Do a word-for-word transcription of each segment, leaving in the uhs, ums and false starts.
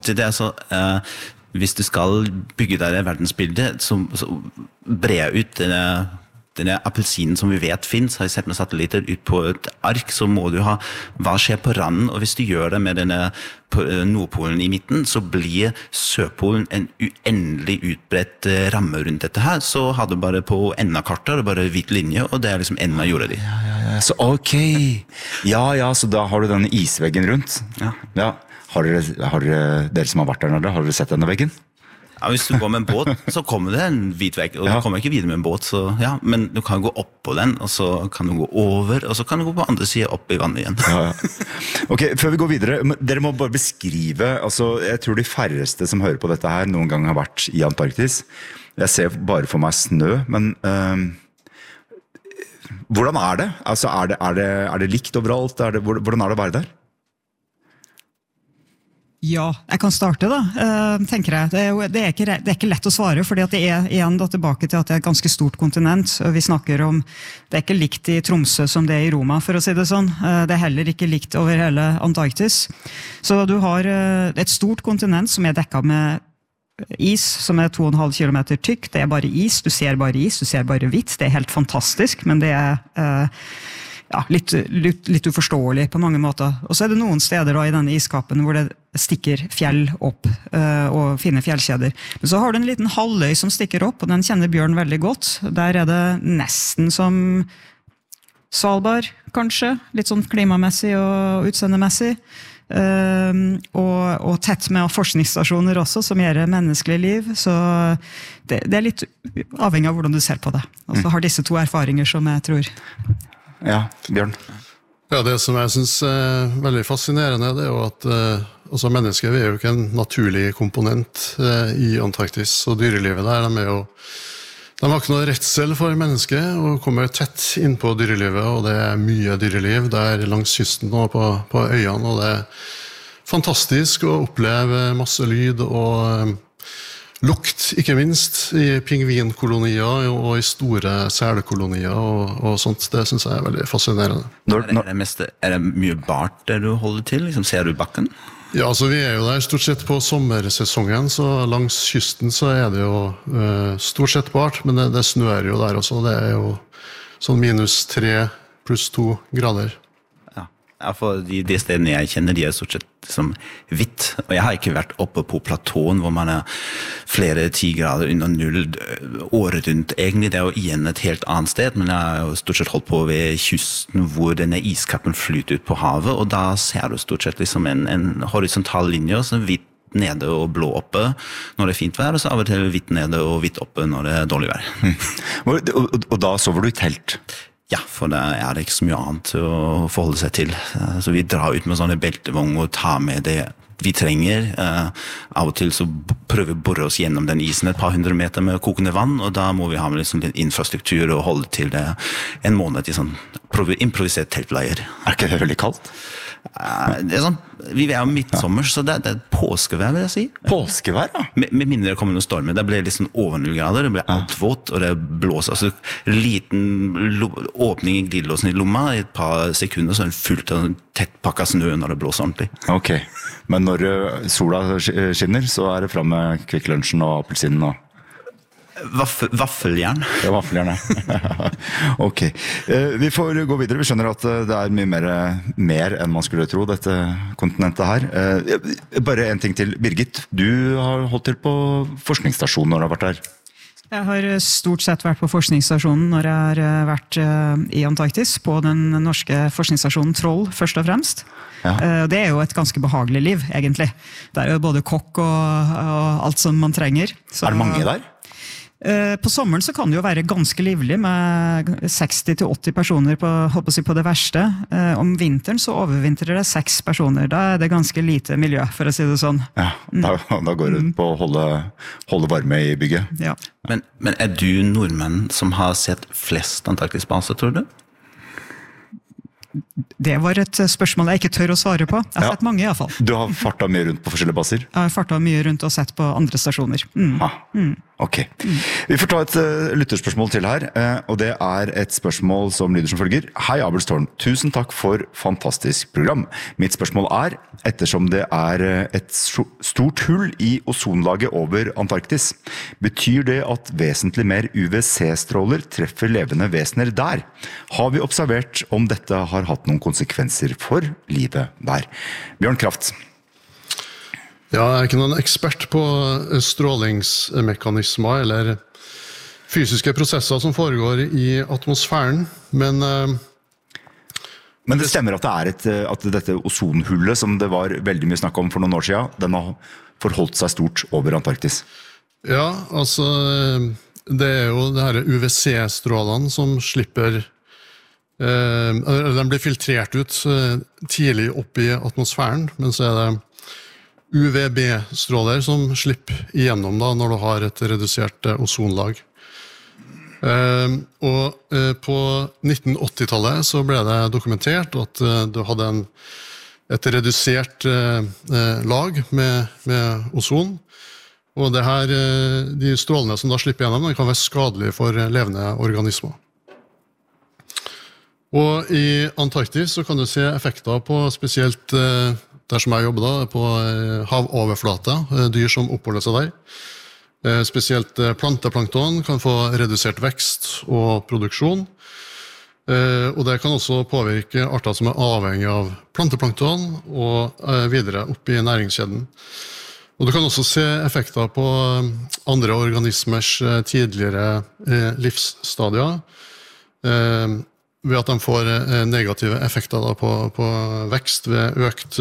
Det er så, uh, hvis du skal bygge deg det verdensbildet, så, så brer ut denne, denne appelsinen som vi vet finnes, har jeg sett med satellitter ut på et ark, så må du ha, hva skjer på randen, og hvis du gjør det med denne Nordpolen i midten, så blir Sørpolen en uendelig utbredt ramme rundt dette her, så har du bare på enda kartet, det er bare hvit linje, og det er liksom enda jorda di. Ja, ja, ja, så ok. Ja, ja, så da har du denne isveggen rundt. Ja. Ja. Har dere, har dere, dere som har vært der nede, har dere sett denne veggen? Ja, hvis du går med en båt, så kommer det en hvit vegg, og ja. Du kommer ikke videre med en båt, så ja, men du kan gå opp på den, og så kan du gå over, og så kan du gå på andre siden opp i vannet igjen. Ja, ja. Ok, før vi går videre, dere må bare beskrive, altså jeg tror de færreste som hører på dette her noen gang har vært i Antarktis. Jeg ser bare for meg snø, men øh, hvordan er det? Altså er det, er det, er det likt overalt? Er det, hvordan er det å være der? Ja, jeg kan starte da, uh, tenker jeg. Det er, jo, det, er ikke, det er ikke lett å svare, fordi at det er igjen da, tilbake til at det er et ganske stort kontinent. Vi snakker om, det er ikke likt i Tromsø som det er i Roma, for å si det sånn. Uh, det er heller ikke likt over hele Antarktis. Så du har uh, et stort kontinent som er dekket med is, som er to og en halv kilometer tykk. Det er bare is, du ser bare is, du ser bare hvitt. Det er helt fantastisk, men det er... Uh, Ja, litt, litt, litt uforståelig på mange måter. Og så er det noen steder da, i denne iskappen hvor det stikker fjell opp uh, og fine fjellkjeder. Men så har du en liten halvøy som stikker opp, og den kjenner Bjørn veldig godt. Der er det nesten som Svalbard, kanskje. Litt sånn klimamessig og utseendemessig. Uh, og, og tett med forskningsstasjoner også, som gjør menneskelig liv. Så det, det er litt avhengig av hvordan du ser på det. Og så har disse to erfaringer som jeg tror... Ja, Bjørn. Ja, det som jeg synes er veldig fascinerende, det er jo at eh, altså mennesker vi er jo ikke en naturlig komponent eh, i Antarktis, og dyrelivet der, de er jo de har ikke noe redsel for mennesker, og kommer tett inn på dyrelivet, og det er mye dyreliv der langs kysten og på, på øyene, og det er fantastisk å oppleve masse lyd og eh, lukt, ikke minst, i pingvinkolonier og i store selekolonier og, og sånt. Det synes jeg er veldig fascinerende. Når, når... Er, det meste, er det mye bart der du holder til? Liksom, ser du bakken? Ja, altså vi er jo der stort sett på sommersesongen, så langs kysten så er det jo uh, stort sett bart, men det, det snør jo der også. Det er jo sånn minus tre pluss to grader. Ja, for de, de stedene jeg kjenner, de er stort sett som hvitt. Og jeg har ikke vært oppe på platåen hvor man er flere ti grader under null året rundt. Egentlig det er jo igjen et helt annet sted, men jeg har jo stort sett holdt på ved kysten hvor denne iskappen flyter ut på havet, og da ser du stort sett liksom en, en horisontal linje, og så hvitt nede og blå oppe når det er fint vær, og så av og til hvitt nede og hvitt oppe når det er dårlig vær. og, og, og da sover du i telt? Ja, for det er ikke så mye annet å forholde seg til. Så vi drar ut med sånne beltevogn og tar med det vi trenger. Av og til så prøver vi å borre oss gjennom den isen et par hundre meter med kokende vann, og da må vi ha med liksom litt infrastruktur og holde til det en måned i sånn improvisert teltleier. Er ikke det veldig kaldt? Det er sånn, vi er jo midtsommer, så det er, det er påskevær, vil jeg si. Påskevær, ja? Med, med mindre det kommer noen stormer. Det blir liksom over null grader, det blir alt vått, og det blåser. Altså, liten åpning i glidelåsen i lomma, i et par sekunder, så er det fullt av tett pakket snø når det blåser ordentlig. Ok, men når sola skinner, så er det frem med Kvikk Lunsjen og appelsinen og... Vaffel, vaffeljern. Ja, vaffeljern, ja. Ok. Vi får gå videre. Vi skjønner at det er mye mer, mer enn man skulle tro, dette kontinentet her. Bare en ting til. Birgit, du har holdt til på forskningsstasjonen når du har vært der. Jeg har stort sett vært på forskningsstasjonen når jeg har vært i Antarktis, på den norske forskningsstasjonen Troll, først og fremst. Ja. Det er jo et ganske behagelig liv, egentlig. Det er jo både kokk og, og alt som man trenger. Så, er det mange der? På sommeren så kan det jo være ganske livlig med seksti til åtti personer på, håper jeg, på det verste. Om vinteren så overvintrer det seks personer. Da er det ganske lite miljø, for å si det sånn. Ja, da, da går det på å holde, holde varme i bygget. Ja. Men, men er du nordmenn som har sett flest Antarktis-baser, tror du? Det var et spørsmål jeg ikke tør å svare på. Jeg har ja. sett mange i hvert fall. Du har fartet mye rundt på forskjellige baser? Jeg har fartet mye rundt og sett på andre stasjoner. Mm. Ah, mm. Ok. Vi får ta et uh, lytterspørsmål til her, uh, og det er et spørsmål som lyder som følger. Hei Abelstårn, tusen takk for fantastisk program. Mitt spørsmål er, ettersom det er uh, et stort hull i ozonlaget over Antarktis, betyr det at vesentlig mer U V C-stråler treffer levende vesener der? Har vi observert om dette har hatt noen konsekvenser for livet der? Bjørn Kraft. Ja, jeg er ikke noen ekspert på strålingsmekanismer eller fysiske prosesser som foregår i atmosfæren, men... Men det stemmer at det er et, at dette ozonhullet som det var veldig mye snakk om for noen år siden, den har forholdt seg stort over Antarktis. Ja, altså, det er jo det her U V C-strålene som slipper, de blir filtrert ut tidlig opp i atmosfæren, men så er det U V B-stråler som slipper igjennom da, når du har et redusert eh, ozonlag. Eh, og eh, på nitten åtti-tallet så ble det dokumentert at eh, du hadde en, et redusert eh, lag med, med ozon, og det her, eh, de strålene som da slipper igjennom, de kan være skadelige for levende organismer. Og i Antarktis så kan du se effekter på spesielt eh, der som jeg jobber da, på havoverflata, dyr som oppholder seg der. Spesielt planteplankton kan få redusert vekst og produksjon. Og det kan også påvirke arter som er avhengig av planteplankton og videre opp i næringskjeden. Og du kan også se effekter på andre organismers tidligere livsstadier, ved at de får negative effekter da på, på vekst ved økt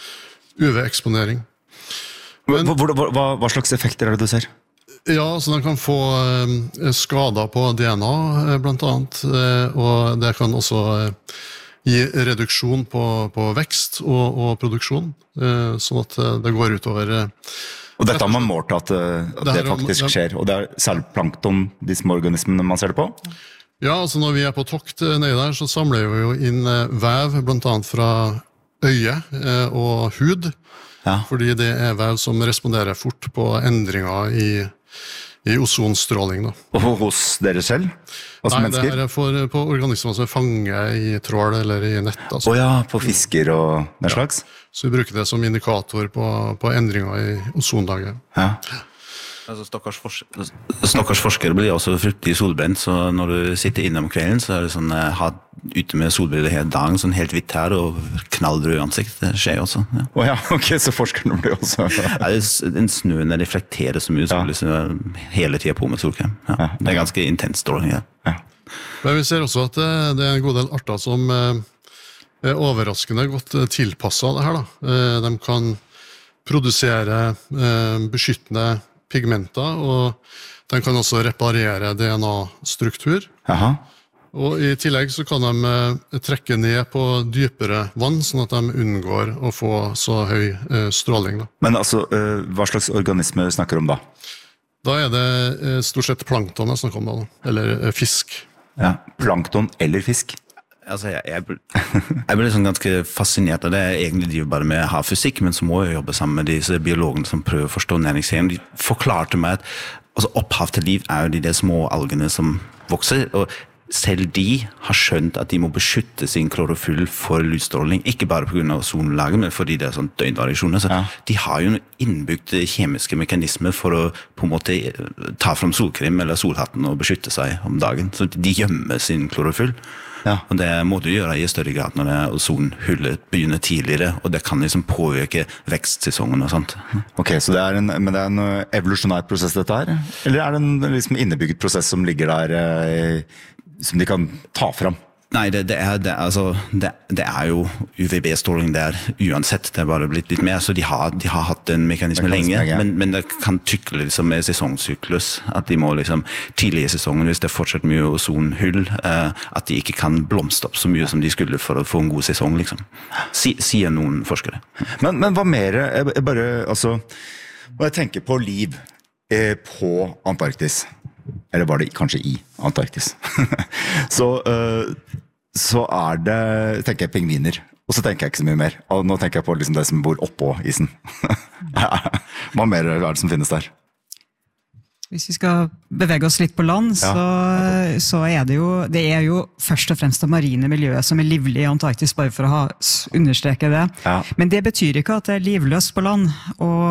U V-eksponering. Hva, hva, hva, hva slags effekter er det du ser? Ja, så de kan få skader på D N A blant annet, og det kan også gi reduksjon på, på vekst og, og produksjon, sånn at det går utover... Og dette har man målt at, at det, det faktisk skjer, og det er særlig plankton, de små organismene man ser det på? Ja, altså når vi er på tokt nede der, så samler vi jo inn vev, blant annet fra øye og hud, ja. Fordi det er vev som responderer fort på endringer i, i ozonstråling. Da. Og hos dere selv? Hos Nei, mennesker? det er for, på organismer som er fanget i trål eller i nett. Altså. Å ja, på fisker og den slags? Ja. Så vi bruker det som indikator på, på endringer i ozonlaget. Ja. Altså, stakkars, forsker, stakkars forskere blir også fryktelig solbrent, så når du sitter inne om kvelden, så er det sånn, ha ute med solbriller hele dagen, sånn helt hvitt her, og knallrød ansikt, det skjer også. Ja. Å ja, ok, så forskerne blir også... Ja, den snøen reflekterer så mye sol, så hele tiden på med solkrem. Ja. Ja. Det er ganske intens stråling, ja. Ja. Men vi ser også at det, det er en god del arter som er overraskende godt tilpasset det her da. De kan produsere beskyttende pigmenter, og den kan også reparere D N A-struktur. Aha. Og i tillegg så kan de trekke ned på dypere vann, sånn at de unngår å få så høy stråling. Da. Men altså, hva slags organisme snakker om da? Da er det stort sett plankton jeg snakker om da, eller fisk. Ja, plankton eller fisk? Altså, jeg, jeg, jeg ble liksom ganske fascinert av det. Jeg egentlig driver bare med havfysikk, men så må jeg jobbe sammen med disse biologene som prøver å forstå næringskjeden. De forklarte meg at altså, opphav til liv er jo de, de små algene som vokser, og selv de har skjønt at de må beskytte sin klorofyll for lysstråling, ikke bare på grunn av ozonlaget, men fordi det er sånn døgnvariasjoner. Så ja. De har jo innbygde kjemiske mekanismer for å på en måte ta frem solkrem eller solhatten og beskytte seg om dagen. Så de gjemmer sin klorofyll. Ja. Og det må du gjøre i større grad når det ozonhullet begynner tidligere, og det kan liksom påvirke vekstsesongen og sånt. Ok, så det er en, men det er en evolusjonær prosess dette her? Eller er det en liksom innebygget prosess som ligger der, eh, som de kan ta frem? Nei, det, det, er, det, altså, det, det er jo U V B-stråling der uansett, det er bare blitt litt mer, så de har, de har hatt en mekanisme lenge, ja. men, men det kan tykle liksom med sesongsyklus, at de må liksom tidlig i sesongen, hvis det er fortsatt mye ozonhull, eh, at de ikke kan blomstre opp så mye som de skulle for å få en god sesong, liksom. Si, sier noen forskere. Men, men hva mer, jeg bare, altså, når jeg tenker på liv eh, på Antarktis, eller var det kanskje i Antarktis, så, uh, så er det, tenker jeg, pingviner. Og så tenker jeg ikke så mye mer. Og nå tenker jeg på liksom det som bor oppå isen. Hva mer er det som finnes der? Hvis vi skal bevege oss litt på land, ja. så, så er det jo det er jo først og fremst det marine miljøet som er livlig i Antarktis, bare for å ha, understreke det. Ja. Men det betyr ikke at det er livløst på land. Og,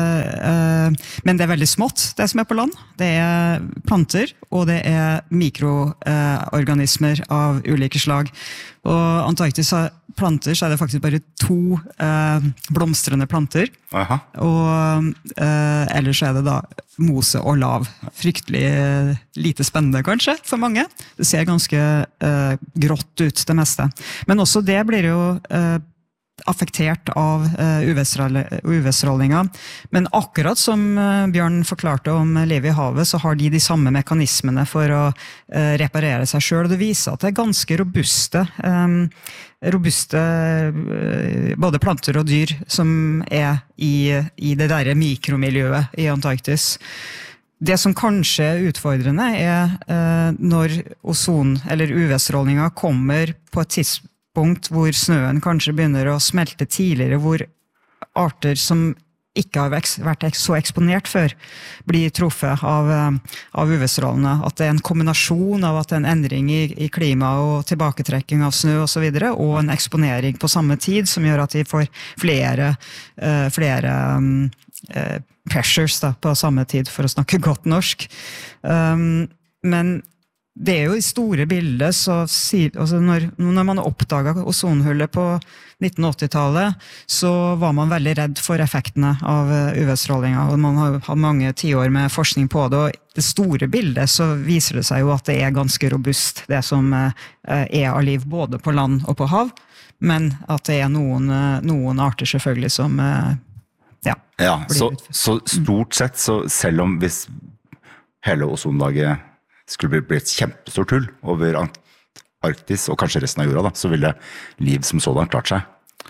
øh, men det er veldig smått, det som er på land. Det er planter, og det er mikroorganismer øh, av ulike slag. Og Antarktis har planter, så er det faktisk bare to øh, blomstrende planter. Aha. Og øh, ellers er det da mose og lav. Fryktelig uh, lite spennende kanskje for mange. Det ser ganske uh, grått ut det meste. Men også det blir jo uh, affektert av uh, U V-strålinga. Men akkurat som uh, Bjørn forklarte om livet i havet, så har de de samme mekanismene for å uh, reparere seg selv. Det viser at det er ganske robuste um, robuste både planter og dyr som er i, i det der mikromiljøet i Antarktis. Det som kanskje er utfordrende er eh, når ozon eller U V-strålinga kommer på et tidspunkt hvor snøen kanskje begynner å smelte tidligere, hvor arter som ikke har vært så eksponert før, blir truffet av, av U V-strålene. At det er en kombinasjon av at det er en endring i, i klima og tilbaketrekking av snø og så videre, og en eksponering på samme tid som gjør at de får flere, uh, flere um, uh, pressures da, på samme tid, for å snakke godt norsk. Um, men det er jo i store bilder, så altså når, når man oppdaget ozonhullet på nitten åtti-tallet, så var man veldig redd for effektene av U V-strålinga, og man har hatt mange tiår med forskning på det, og i det store bildet så viser det seg jo at det er ganske robust, det som er av liv både på land og på hav, men at det er noen, noen arter selvfølgelig som ja, ja så, så stort sett, så selv om hvis hele ozonlaget skulle bli et kjempestort hull over Arktis og kanskje resten av jorda, da, så ville liv som sådan klart seg.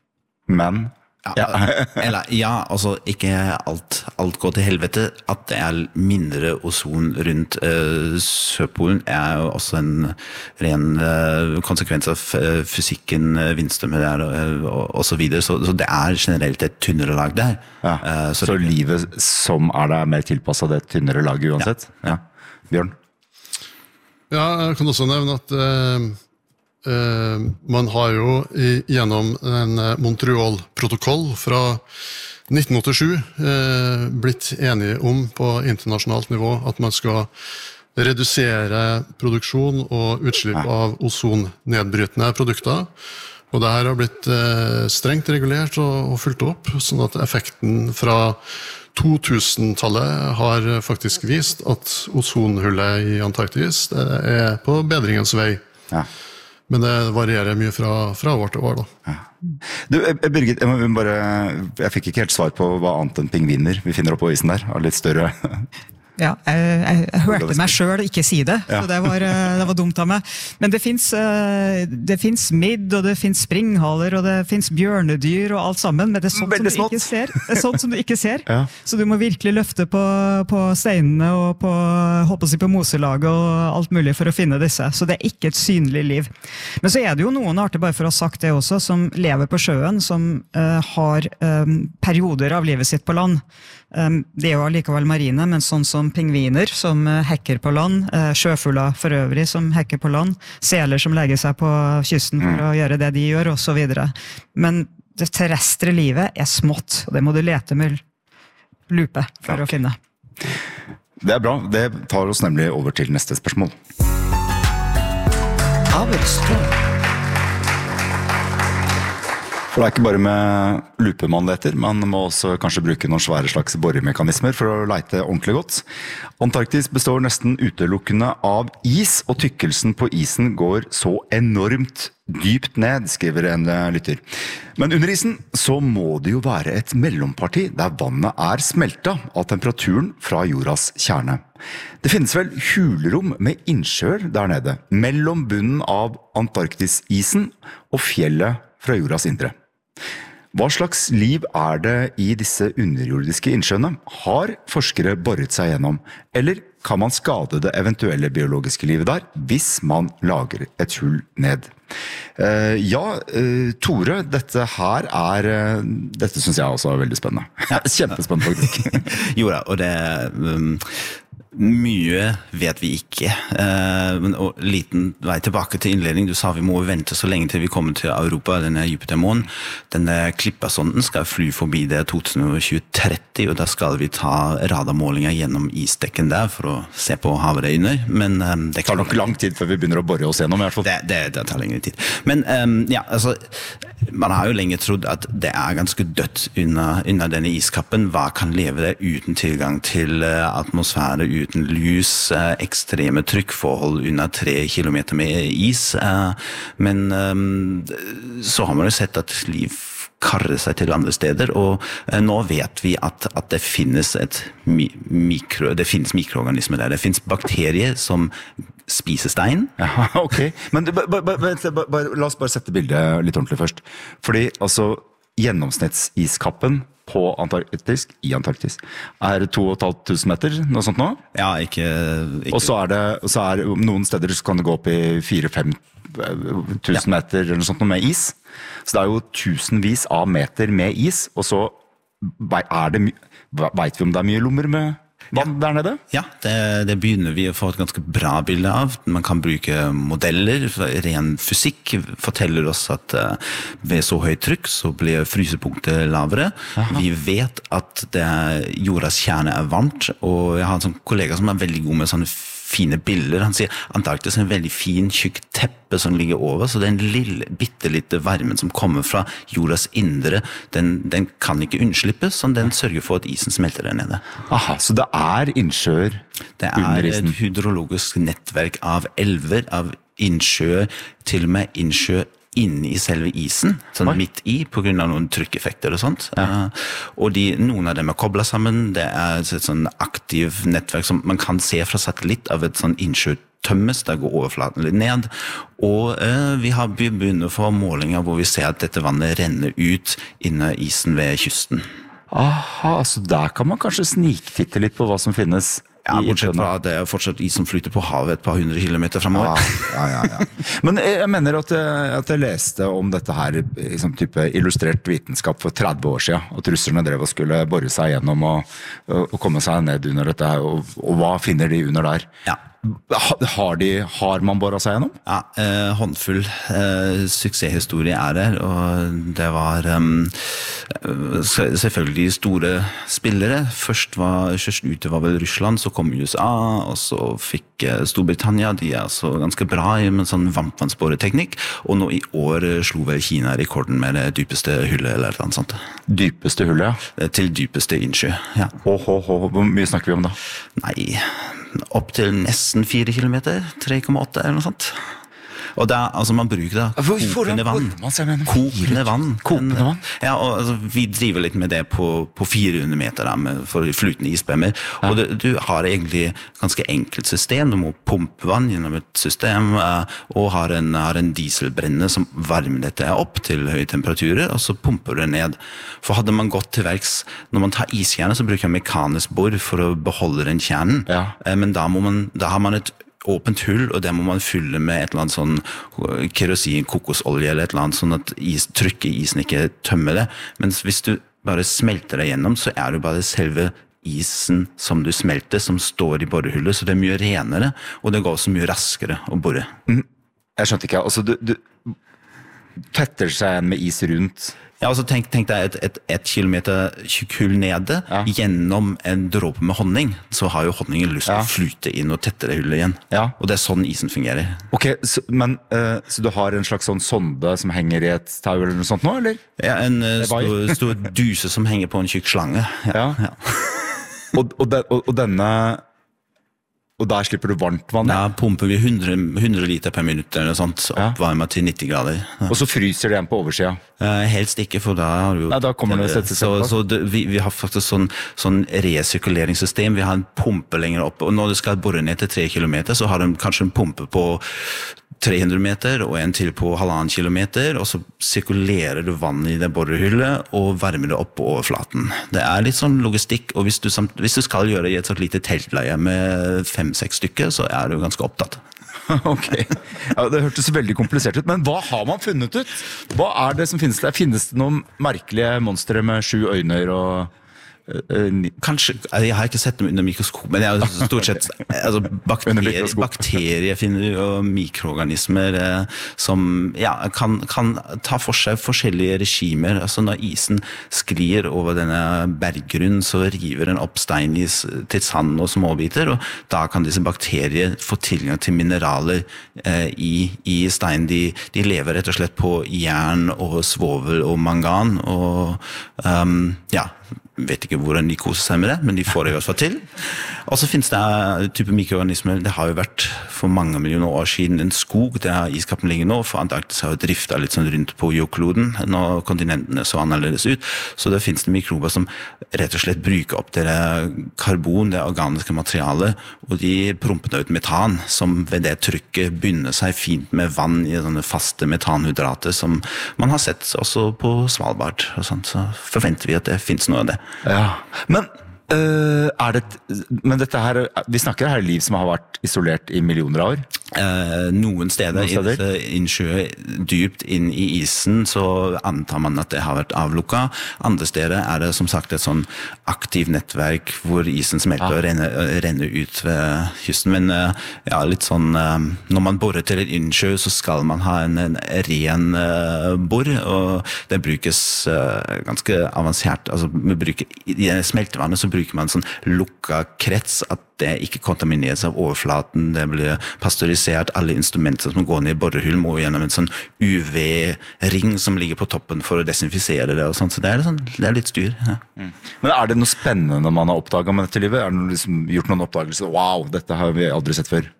Men ja, eller, ja, altså ikke alt, alt går til helvete. At det er mindre ozon rundt uh, Sørpolen er jo også en ren uh, konsekvens av uh, fysikken, uh, vindstrømmer der uh, og, og så videre. Så, så det er generelt et tynnere lag der. Ja. Uh, så, så livet som er der mer tilpasset det tynnere laget uansett? Ja. Ja. Bjørn? Ja, jeg kan også nevne at eh, eh, man har jo i, gjennom en Montreal-protokoll fra nitten åttisju eh, blitt enige om på internasjonalt nivå at man skal redusere produksjon og utslipp av ozonnedbrytende produkter. Og det her har blitt eh, strengt regulert og, og fulgt opp, sånn at effekten fra to-tusen-tallet har faktisk vist at ozonhullet i Antarktis det er på bedringens vei. Ja. Men det varierer mye fra, fra år til år. Da. Ja. Du, Birgit, jeg, må bare, jeg fikk ikke helt svar på hva annet enn pingviner vi finner opp på isen der, av litt større... Ja, jeg, jeg, jeg hørte meg selv ikke si det, ja. Så det var, det var dumt av meg. Men det finnes, det finnes midd, og det finnes springhaler, og det finnes bjørnedyr og alt sammen, men det er sånt, som du, ikke ser. Det er sånt som du ikke ser. Ja. Så du må virkelig løfte på, på steinene og på, håper jeg, på moselaget og alt mulig for å finne disse. Så det er ikke et synlig liv. Men så er det jo noen arter, bare for å ha sagt det også, som lever på sjøen, som uh, har um, perioder av livet sitt på land. Um, det er jo allikevel marine, men sånn som pingviner som uh, hekker på land, uh, sjøfugler for øvrig som hekker på land, seler som legger seg på kysten for mm. å gjøre det de gjør, og så videre. Men det terrestre livet er smått, og det må du lete med lupe for okay. å finne. Det er bra, det tar oss nemlig over til neste spørsmål. Havets For det er ikke bare med lupe man leter, man må også kanskje bruke noen svære slags boremekanismer for å leite ordentlig godt. Antarktis består nesten utelukkende av is, og tykkelsen på isen går så enormt dypt ned, skriver en lytter. Men under isen så må det jo være et mellomparti der vannet er smeltet av temperaturen fra jordas kjerne. Det finnes vel hulrom med innsjøer der nede, mellom bunnen av Antarktisisen og fjellet fra jordas indre. Hva slags liv er det i disse underjordiske innsjøene? Har forskere boret seg gjennom? Eller kan man skade det eventuelle biologiske livet der, hvis man lager et hull ned. Uh, ja, uh, Tore, dette her er uh, dette synes jeg også er veldig spennende. Ja, kjempespennende faktisk. Jo da, og det um, mye vet vi ikke. Uh, men og liten vei tilbake til innledning. Du sa vi må vente så lenge til vi kommer til Europa, denne Jupitermånen. Denne klippasonden skal fly forbi det tjue tretti, og da skal vi ta radarmålinger gjennom isdekken der for å se på havet der under. Men um, det tar nok lang tid før vi begynner å borre oss gjennom i hvert fall. Det, det, det tar lengre tid. Men um, ja, altså, man har jo lenge trodd at det er ganske dødt under, under denne iskappen. Hva kan leve der uten tilgang til uh, atmosfære, uten lys, uh, ekstreme trykkforhold under tre kilometer med is. Uh, men um, så har man jo sett at liv karre seg til andre steder, og uh, nå vet vi at, at det finnes et mi mikro, det finnes mikroorganismer der. Det finnes bakterier som spiser stein. Ja, ok. Men bare, bare, bare, la oss bare sette bildet litt ordentlig først. Fordi altså, gjennomsnittsiskappen på Antarktis, i Antarktis, er to og et halvt tusen meter, noe sånt nå? Ja, ikke... ikke. Og så er det, så er noen steder så kan det gå opp i fire-fem tusen ja. meter eller noe sånt med is. Så det er jo tusenvis av meter med is, og så er det, vet vi om det er mye lommer med vann ja. der nede? Ja, det, det begynner vi å få et ganske bra bilde av. Man kan bruke modeller, ren fysikk forteller oss at uh, ved så høyt trykk så blir frysepunktet lavere. Aha. Vi vet at det, jordas kjerne er varmt, og jeg har en sånn kollega som er veldig god med sånne fine bilder. Han sier Antarktis er en veldig fin, tjukk teppe som ligger over, så den lille, bittelite varmen som kommer fra jordas indre, den, den kan ikke unnslippes, så den sørger for at isen smelter der nede. Aha, så det er innsjøer under isen? Det er et hydrologisk nettverk av elver, av innsjøer, til og med innsjø inne i selve isen, sånn midt i, på grunn av noen trykkeffekter og sånt. Ja. Uh, og de, noen av dem er koblet sammen. Det er et sånn aktiv nettverk som man kan se fra satellitt av et sånn innsjøtømmes, der går overflaten litt ned. Og uh, vi har begynt å få målinger hvor vi ser at dette vannet renner ut inne i isen ved kysten. Aha, så der kan man kanskje sniktitte litt på hva som finnes. Ja, bortsett fra at det er fortsatt is som flyter på havet et par hundre kilometer fremover. Ja, ja, ja, ja. Men jeg mener at jeg, at jeg leste om dette her liksom, type illustrert vitenskap for tretti år siden, at russerne drev og skulle borre seg gjennom og, og komme seg ned under dette her, og, og hva finner de under der? Ja. Har, de, har man borret seg gjennom? Ja, eh, håndfull eh, suksesshistorie er der, og det var um, selvfølgelig store spillere. Først, var, først ute var vel Russland, så kom U S A, og så fikk eh, Storbritannia, de er så ganske bra i en sånn varmtvannsboreteknikk, og nå i år slo vel Kina rekorden med det dypeste hullet, eller et eller annet sånt. Dypeste hullet, ja? Til dypeste innsjø, ja. Ho, ho, ho. Hvor mye snakker vi om da? Nei, opp til nesten fire kilometer, tre komma åtte eller noe sånt. Og da, altså man bruker da kokende vann. Kokende vann. Kokende vann? Ja, og altså, vi driver litt med det på, på fire hundre meter da, med, for flytende isbemmer. Ja. Og det, du har egentlig ganske enkelt system. Du må pumpe vann gjennom et system, uh, og har en, har en dieselbrenne som varmer dette opp til høye temperaturer, og så pumper du det ned. For hadde man gått til verks, når man tar iskjerne, så bruker man mekanisk bor for å beholde den kjernen. Ja. Uh, men da, må man, da har man et åpent hull, og det må man fylle med et eller annet sånn kerosin, kokosolje eller et eller annet, sånn at is, trykket i isen ikke tømmer det. Mens hvis du bare smelter det gjennom, så er det bare selve isen som du smelter, som står i borehullet, så det er mye renere, og det går også mye raskere å bore. Mm. Jeg skjønte ikke, altså du, du tetter seg med is rundt. Ja, altså tenk, tenk deg et, et, et kilometer tjukk hull nede, ja. Gjennom en dråpe med honning, så har jo honningen lyst til ja. Å flyte inn og tette det hullet igjen. Ja. Og det er sånn isen fungerer. Ok, så, men uh, så du har en slags sånn sonde som henger i et tau eller noe sånt nå, eller? Ja, en uh, stor, stor duse som henger på en tjukk slange. Ja. Ja. og, og, de, og, og denne... Og der slipper du varmt vann? Ja, pumper vi hundre, hundre liter per minutt eller noe sånt, oppvarmet ja. Til nitti grader. Ja. Og så fryser det igjen på oversiden? Eh, helst ikke, for da har du jo... Nei, da kommer det å sette seg så, så det, vi, vi har faktisk sånn, sånn resirkuleringssystem, vi har en pumpe lenger oppe, og når du skal bore ned til tre kilometer, så har de kanskje en pumpe på tre hundre meter og en til på halvannen kilometer, og så sirkulerer du vann i det borehullet og varmer det opp på overflaten. Det er litt sånn logistikk, og hvis du, samt, hvis du skal gjøre det i et sånt lite teltleie med fem-seks stykker, så er du ganske opptatt. Ok, ja, det hørtes veldig komplisert ut, men hva har man funnet ut? Hva er det som finnes der? Finnes det noen merkelige monstre med sju øyne og... Kanskje, jeg har ikke sett dem under mikroskop, men det er stort sett altså bakterier, bakterier finner du, og mikroorganismer eh, som ja, kan, kan ta for seg forskjellige regimer. Altså når isen sklir over denne berggrunnen, så river den opp stein i, til sand og småbiter, og da kan disse bakterier få tilgang til mineraler eh, i, i stein. De, de lever rett og slett på jern og svovel og mangan, og um, ja, vet ikke hvordan de koser seg med det, men de får det i hvert fall til. Og så finnes det type mikroorganismer, det har jo vært for mange millioner år siden en skog der iskappen ligger nå, for Antarktis har jo driftet litt sånn rundt på jordkloden når kontinentene så annerledes ut, så det finnes det mikrober som rett og slett bruker opp det karbon, det organiske materialet, og de prumper ut metan, som ved det trykket begynner seg fint med vann i sånne faste metanhydrater, som man har sett også på Svalbard, og sånt, så forventer vi at det finnes noe av det. Ja, men uh, er det, men dette her, vi snakker her liv som har vært isolert i millioner av år? Uh, noen steder, noen steder? I innsjø dypt inn i isen, så antar man at det har vært avlukket. Andre steder er det som sagt et sånn aktiv nettverk hvor isen smelter ja. og renner, renner ut ved kysten. Men uh, ja, litt sånn, uh, når man borer til et innsjø, så skal man ha en, en ren uh, bor, og det brukes uh, ganske avansert. Altså, vi bruker, i smeltevannet så bruker man sånn lukket krets, at det ikke kontamineres av overflaten, det blir pasteurisert, alle instrumenter som går ned i borehull må gjennom en sånn U V-ring som ligger på toppen for å desinfisere det og sånt, så det er, sånn, det er litt styr. Ja. Mm. Men er det noe spennende man har oppdaget med dette livet? Er det noe, liksom, gjort noen oppdagelser? Wow, dette har vi aldri sett før.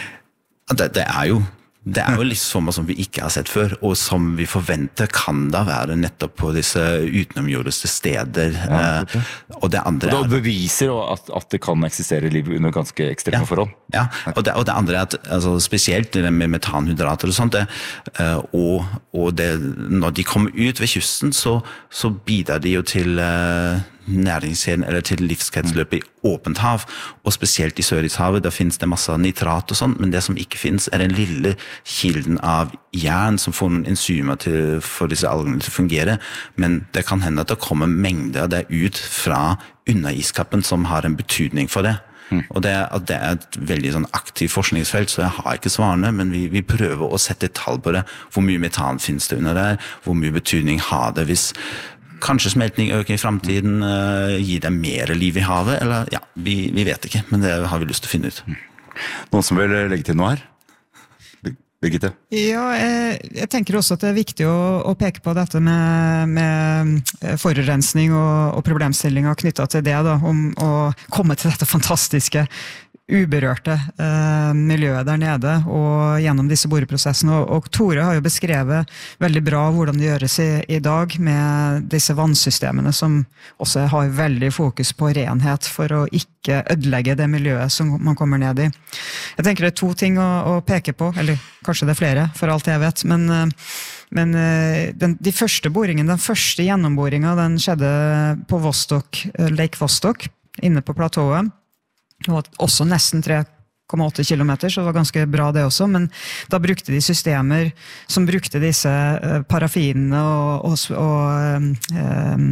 Det, det er jo Det er jo livsformer som vi ikke har sett før, og som vi forventer kan da være nettopp på disse utenomjordiske steder. Ja, og det andre og det beviser at, at det kan eksistere liv under ganske ekstreme ja, forhold. Ja, og det, og det andre er at altså, spesielt det med metanhydrater og sånt, det, og, og det, når de kommer ut ved kysten, så, så bidrar de jo til uh, næringskjeden eller til livskretsløpet i åpent hav, og spesielt i Sørishavet, der finnes det masse nitrat og sånt, men det som ikke finnes er den lille kilden av jern som får noen enzymer til, for disse algene til å fungere, men det kan hende at det kommer mengder der ut fra underiskappen som har en betydning for det. Mm. Og det, det er et veldig sånn aktivt forskningsfelt, så jeg har ikke svarene, men vi, vi prøver å sette et tall på det. Hvor mye metan finnes det under der? Hvor mye betydning har det hvis kanskje smeltning øker i fremtiden, uh, gir det mer liv i havet, eller ja, vi, vi vet ikke, men det har vi lyst til å finne ut. Noen som vil legge til noe her? Birgitte? Ja, jeg, jeg tenker også at det er viktig å, å peke på dette med, med forurensning og, og problemstillinger knyttet til det, da, om å komme til dette fantastiske uberørte eh, miljøet der nede og gjennom disse boreprosessene. Og, og Tore har jo beskrevet veldig bra hvordan det gjøres i, i dag med disse vannsystemene som også har veldig fokus på renhet for å ikke ødelegge det miljøet som man kommer ned i. Jeg tenker det er to ting å, å peke på, eller kanskje det er flere for alt jeg vet, men, men den, de første boringene, den første gjennomboringen, den skjedde på Vostok, Lake Vostok, inne på platået. Det var også nesten tre komma åtte kilometer, så det var ganske bra det også, men da brukte de systemer som brukte disse parafinene og, og, og um,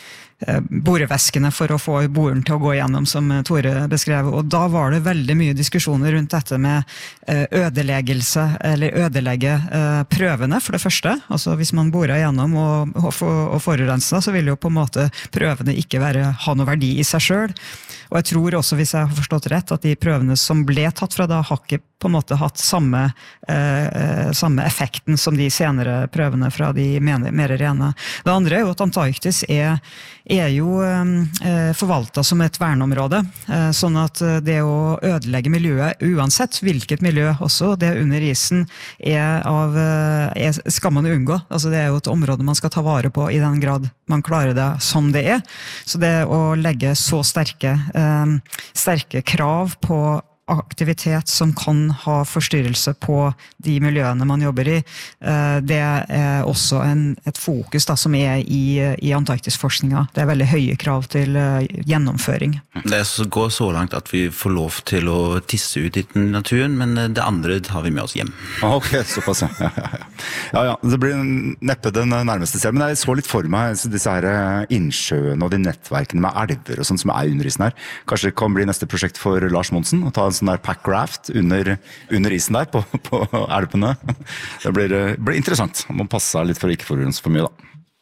boreveskene for å få boren til å gå igjennom, som Tore beskrev, og da var det veldig mye diskusjoner rundt dette med ødeleggelse, eller ødelegge prøvene for det første, altså hvis man borer igjennom og, og, og forurenser, så vil jo på en måte prøvene ikke være, ha noe verdi i seg selv, og jeg tror også, hvis jeg har forstått rett, at de prøvene som ble tatt fra da, har ikke på en måte hatt samme, eh, samme effekten som de senere prøvene fra de mer, mer rene. Det andre er jo at Antarktis er, er jo eh, forvaltet som et verneområde, eh, sånn at det å ødelegge miljøet, uansett hvilket miljø også, det under isen, er av, er, skal man unngå. Altså det er jo et område man skal ta vare på i den grad man klarer det som det er. Så det å legge så sterke, eh, sterke krav på aktivitet som kan ha forstyrrelse på de miljøene man jobber i, det er også en, et fokus da, som er i, i Antarktis-forskninga. Det er veldig høye krav til gjennomføring. Det går så langt at vi får lov til å tisse ut i naturen, men det andre tar vi med oss hjem. Ok, såpass, ja. Ja, ja, det blir neppe den nærmeste selv, men jeg så litt for meg disse her innsjøene og de nettverkene med elver og sånt som er under isen her. Kanskje det kan bli neste prosjekt for Lars Monsen, å ta en sånn der pack raft under, under isen der på, på elvene. Det blir, blir interessant. Man må passe seg litt for å ikke forurense for mye da.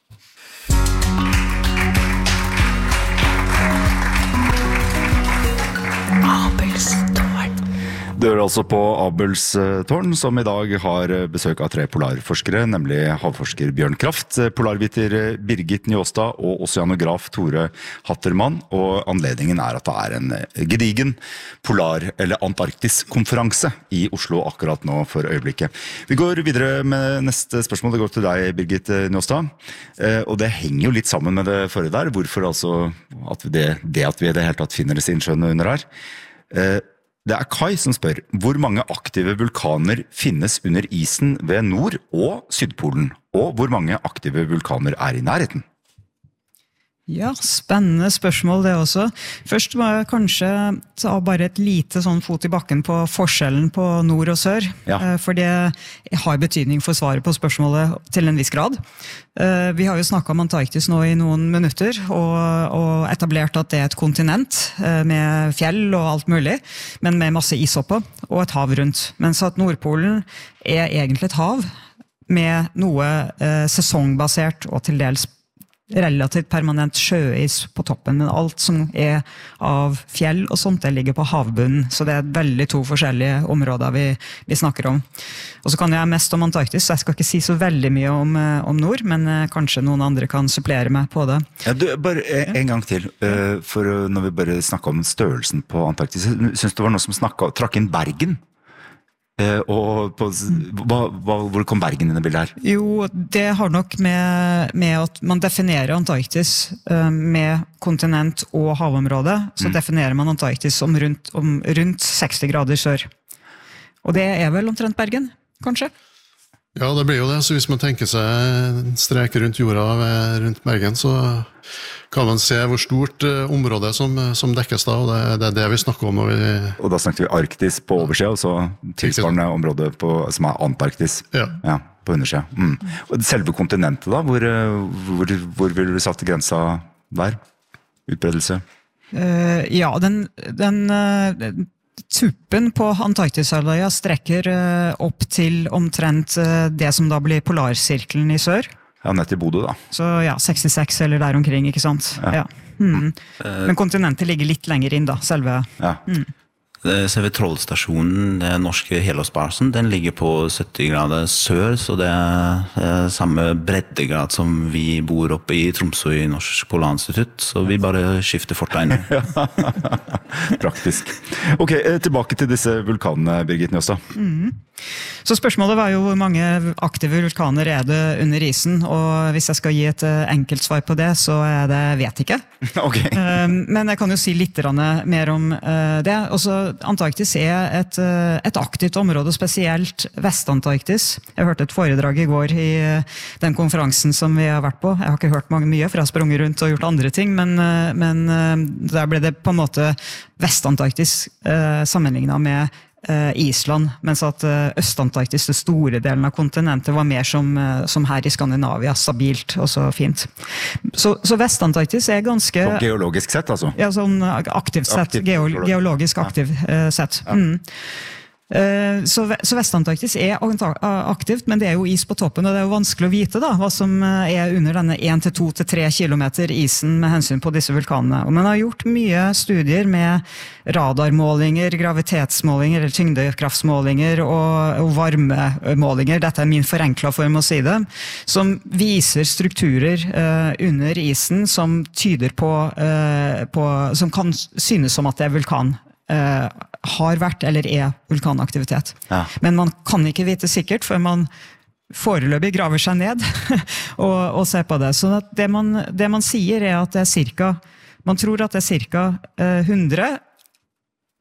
Du hører altså på Abels tårn, som i dag har besøk av tre polarforskere, nemlig havforsker Bjørn Kraft, polarviter Birgit Njåstad og oceanograf Tore Hattermann. Og anledningen er at det er en gedigen polar- eller Antarktis-konferanse i Oslo akkurat nå for øyeblikket. Vi går videre med neste spørsmål. Det går til deg, Birgit Njåstad. Og det henger jo litt sammen med det forrige der. Hvorfor altså at det, det at vi i det hele tatt finner disse innsjøene under her? Det er Kai som spør, hvor mange aktive vulkaner finnes under isen ved Nord- og Sydpolen, og hvor mange aktive vulkaner er i nærheten? Ja, spennende spørsmål det også. Først må jeg kanskje ta bare et lite sånn fot i bakken på forskjellen på nord og sør, Ja. for det har betydning for svaret på spørsmålet til en viss grad. Vi har jo snakket om Antarktis nå i noen minutter, og, og etablert at det er et kontinent med fjell og alt mulig, men med masse is oppå, og et hav rundt. Mens at Nordpolen er egentlig et hav med noe eh, sesongbasert og til dels relativt permanent sjøis på toppen, men alt som er av fjell og sånt, det ligger på havbunnen, så det er veldig to forskjellige områder vi, vi snakker om. Og så kan jeg mest om Antarktis, så jeg skal ikke si så veldig mye om, om nord, men kanskje noen andre kan supplere meg på det. Ja, du, bare en gang til, for når vi bare snakket om størrelsen på Antarktis, synes du det var noe som snakket, trakk inn Bergen? Og på, hva, hva, hvor kom Bergen inn i bildet her? Jo, det har nok med, med at man definerer Antarktis uh, med kontinent og havområde, så mm. definerer man Antarktis om rundt, om rundt seksti grader sør. Og det er vel omtrent Bergen, kanskje? Ja, det blir jo det. Så hvis man tenker seg en strek rundt jorda ved, rundt Bergen, så kan man se hvor stort uh, område som, som dekkes da, og det, det er det vi snakker om når vi... Og da snakker vi Arktis på oversida, og så tilsvarende område på, som er Antarktis. Ja. Ja, på undersida. Mm. Og selve kontinentet da, hvor, hvor, hvor vil du satt grensa der? Utbredelse? Uh, ja, den... den uh, Tuppen på Antarktishalvøya strekker uh, opp til omtrent uh, det som da blir polarsirkelen i sør. Ja, nett i Bodø da. Så ja, sekstiseks eller der omkring, ikke sant? Ja. Ja. Mm. Men kontinentet ligger litt lenger inn da, selve. Ja. Mm. Selve Trollstasjonen, den norske helårsbasen, den ligger på sytti grader sør, så det er samme breddegrad som vi bor oppe i Tromsø i Norsk Polarinstitutt, så vi bare skifter fortegn. Praktisk. Ok, tilbake til disse vulkanene, Birgit Njåstad. Mm. Så spørsmålet var jo hvor mange aktive vulkaner er det under isen, og hvis jeg skal gi et enkelt svar på det, så er det vet ikke. Okay. Men jeg kan jo si litt mer om det. Også Antarktis er et, et aktivt område, spesielt Vest-Antarktis. Jeg hørte et foredrag i går i den konferansen som vi har vært på. Jeg har ikke hørt mange mye, for jeg har sprunget rundt og gjort andre ting, men, men der ble det på en måte Vest-Antarktis sammenlignet med Island, mens at Øst-Antarktis, den store delen av kontinentet, var mer som, som her i Skandinavia, stabilt og så fint. Så, så Vest-Antarktis er ganske... Så geologisk sett, altså? Ja, sånn aktivt sett, Aktiv, geo, geologisk aktiv uh, sett. Ja. Mm. Så, så Vest-Antarktis er aktivt, men det er jo is på toppen, og det er jo vanskelig å vite da, hva som er under denne en til to til tre kilometer isen med hensyn på disse vulkanene. Og man har gjort mye studier med radarmålinger, gravitetsmålinger, eller tyngdekraftsmålinger og, og varmemålinger, dette er min forenklet form å si det, som viser strukturer uh, under isen som tyder på, uh, på, som kan synes som at det er vulkan. Uh, har vært eller er vulkanaktivitet. Ja. Men man kan ikke vite sikkert før man foreløpig graver seg ned og, og ser på det. Så det man, det man sier er at det er cirka, man tror at det er cirka uh, hundre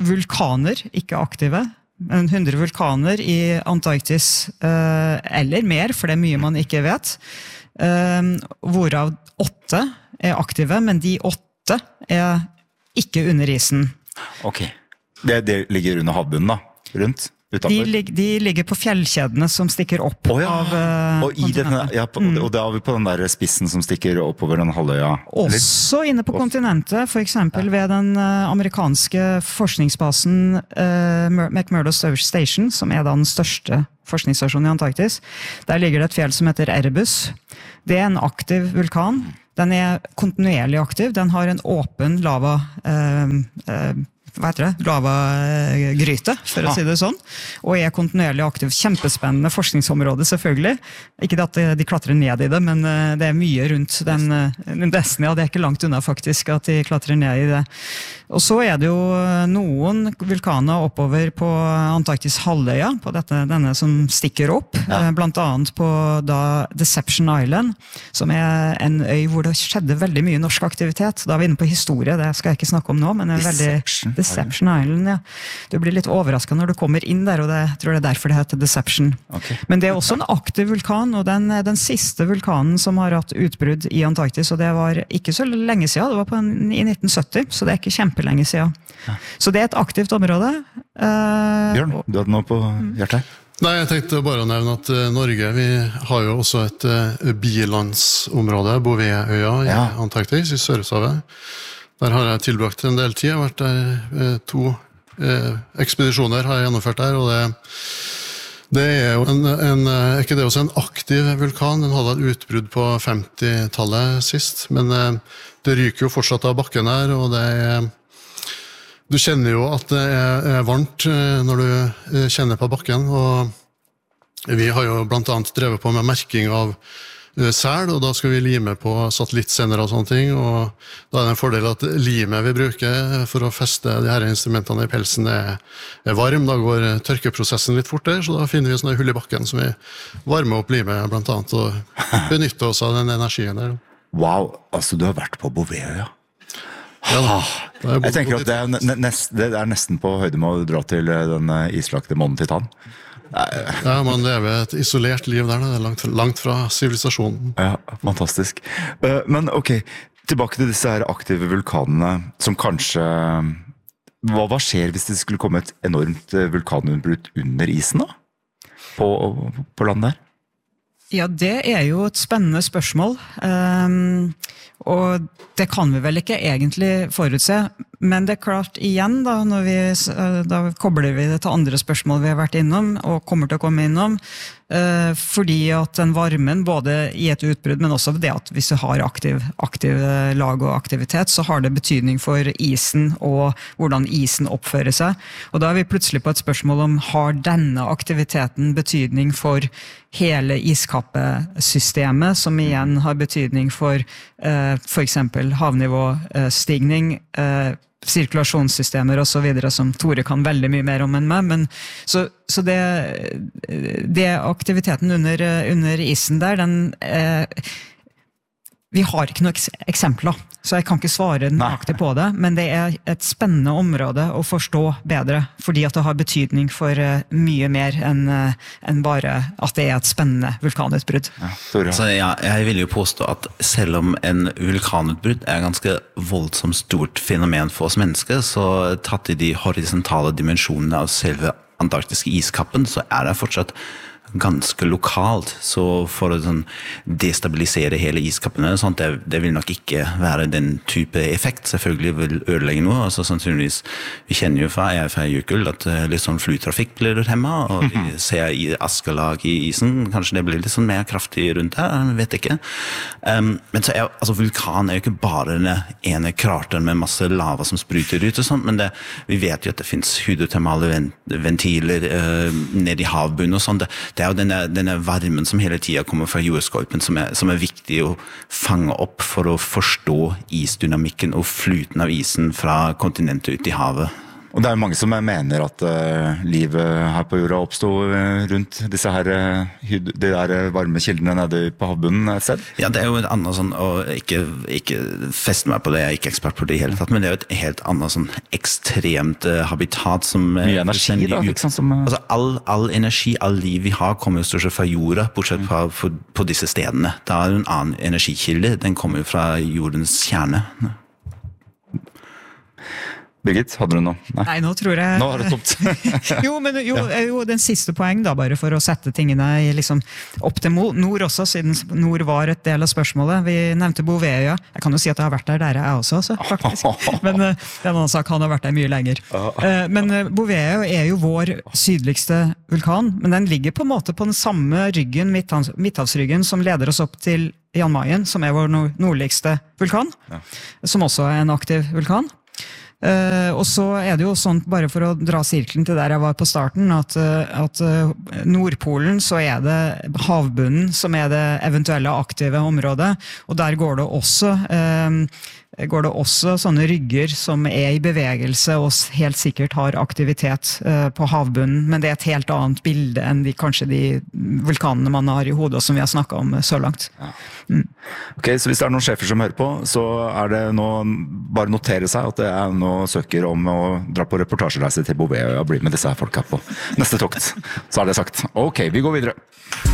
vulkaner, ikke aktive, men hundre vulkaner i Antarktis, eh, eller mer, for det er mye man ikke vet, eh, hvorav åtte er aktive, men de åtte er ikke under isen. Ok, det, det ligger under havbunnen da, rundt? De, lig, de ligger på fjellkjedene som stikker opp oh, ja. av uh, og, i denne, ja, på, mm. og da er vi på den der spissen som stikker oppover den halvøya. Også inne på kontinentet, for eksempel ved den uh, amerikanske forskningsbasen uh, McMurdo Station, som er da den største forskningsstasjonen i Antarktis. Der ligger det et fjell som heter Erebus. Det er en aktiv vulkan. Den er kontinuerlig aktiv. Den har en åpen lava uh, uh, hva heter det? Lavagryte, for å si det sånn, og er kontinuerlig aktiv. Kjempespennende forskningsområde, selvfølgelig. Ikke at de klatrer ned i det, men det er mye rundt den nesten, ja, det er ikke langt unna faktisk at de klatrer ned i det. Og så er det jo noen vulkaner oppover på Antarktis halvøya, på dette, denne som stikker opp, ja. Blant annet på da Deception Island, som er en øy hvor det skjedde veldig mye norsk aktivitet. Da er vi inne på historie, det skal jeg ikke snakke om nå, men det er veldig... Deception Island, ja. Du blir litt overrasket når du kommer inn der, og det, jeg tror det er derfor det heter Deception. Okay. Men det er også en aktiv vulkan, og den, den siste vulkanen som har hatt utbrudd i Antarktis, og det var ikke så lenge siden, det var på en, i nitten sytti, så det er ikke kjempelenge siden. Ja. Så det er et aktivt område. Uh, Bjørn, du hadde noe på hjertet? Nei, jeg tenkte bare å nevne at uh, Norge, vi har jo også et uh, bilandsområde, Bouvetøya i ja. Antarktis, i Sørøsthavet. Der har jeg tilbrakt en del tid, jeg har vært der to eh, ekspedisjoner har jeg gjennomført der, og det, det er jo en, en, ikke det også en aktiv vulkan, den hadde et utbrudd på femtitallet sist, men eh, det ryker jo fortsatt av bakken her, og det er, du kjenner jo at det er, er varmt når du kjenner på bakken, og vi har jo blant annet drevet på med merking av sel, og da skal vi lime på satellittsender og sånne ting, og da er det en fordel at limet vi bruker for å feste de her instrumentene i pelsen er, er varm, da går tørkeprosessen litt fortere, så da finner vi sånne hull i bakken som vi varmer opp limet blant annet, og benytter oss av den energien der. Wow, altså du har vært på Bouvetøya. Ja, da. Jeg tenker at det er, nest, det er nesten på høyde med å dra til den islagte månen Titan. Ja, man lever et isolert liv der, det er langt, langt fra sivilisasjonen. Ja, fantastisk. Men ok, tilbake til disse her aktive vulkanene, som kanskje... Hva, hva skjer hvis det skulle komme et enormt vulkanutbrudd under isen da? På, på land der? Ja, det er jo et spennende spørsmål, um, og det kan vi vel ikke egentlig forutse, men det er klart igjen da, når vi, da kobler vi det til andre spørsmål vi har vært innom, og kommer til å komme innom, uh, fordi at den varmen, både i et utbrudd, men også det at hvis du har aktiv, aktiv lag og aktivitet, så har det betydning for isen og hvordan isen oppfører seg, og da er vi plutselig på et spørsmål om har denne aktiviteten betydning for hele iskappesystemet, som igjen har betydning for eh, for eksempel havnivåstigning, eh, sirkulasjonssystemer og så videre, som Tore kan veldig mye mer om enn meg, men så, så det, det aktiviteten under, under isen der, den eh, vi har ikke noen eksempler, så jeg kan ikke svare nøyaktig på det, men det er et spennende område å forstå bedre, fordi at det har betydning for mye mer enn, enn bare at det er et spennende vulkanutbrudd. Ja, så ja, jeg vil jo påstå at selv om en vulkanutbrudd er ganske voldsomt stort fenomen for oss mennesker, så tatt i de horisontale dimensjonene av selve antarktiske iskappen, så er det fortsatt ganske lokalt, så for å sånn, destabilisere hele iskappene, sånt, det, det vil nok ikke være den type effekt, selvfølgelig vil ødelegge noe, altså sannsynligvis, vi kjenner jo fra, jeg er fra Jøkul, at litt sånn flytrafikk blir hemma, og vi ser i askelag i isen, kanskje det blir litt sånn mer kraftig rundt her, jeg vet ikke. Um, men så er, altså vulkan er jo ikke bare den ene krateren med masse lava som spruter ut og sånt, men det, vi vet jo at det finnes hydrotermale ventiler uh, ned i havbunnen og sånt, det, det er jo denne, denne varmen som hele tiden kommer fra jordskorpen som er, som er viktig å fange opp for å forstå isdynamikken og flyten av isen fra kontinentet ut i havet. Og det er jo mange som mener at uh, livet her på jorda oppstod uh, rundt disse her, uh, de der varme kildene nede på havbunnen et sted. Ja, det er jo et annet sånn, og ikke, ikke feste meg på det, jeg er ikke ekspert på det i hele tatt, men det er jo et helt annet sånn ekstremt uh, habitat som... Mye energi da, liksom som... Uh... Altså all, all energi, all liv vi har kommer jo stort sett fra jorda, bortsett fra på, på disse stedene. Da er det en annen energikilde, den kommer jo fra jordens kjerne. Birgit, hadde du noe? Nei, Nei nå tror jeg... Nå er det tomt. jo, men jo, jo, den siste poeng da, bare for å sette tingene i, liksom, opp til nord også, siden nord var et del av spørsmålet. Vi nevnte Bouvetøya. Jeg kan jo si at jeg har vært der der jeg også, så, faktisk. Men uh, det er en annen sak, han har vært der mye lenger. Uh, men uh, Bouvetøya er jo vår sydligste vulkan, men den ligger på en måte på den samme ryggen, midthavs, midthavsryggen, som leder oss opp til Jan Mayen, som er vår nordligste vulkan, ja. Som også er en aktiv vulkan. Uh, og så er det jo sånn, bare for å dra sirkelen til der jeg var på starten, at, uh, at uh, Nordpolen så er det havbunnen som er det eventuelle aktive området, og der går det også uh, går det også sånne rygger som er i bevegelse og helt sikkert har aktivitet uh, på havbunnen, men det er et helt annet bilde enn de, kanskje de vulkanene man har i hodet, som vi har snakket om så langt. Ja. Mm. Ok, så hvis det er noen sjefer som hører på, så er det nå bare notere seg at det er nå søker om å dra på reportasjereise til Bouvetøya og bli med disse her folka på neste tokt. Så er det sagt. Ok, vi går videre.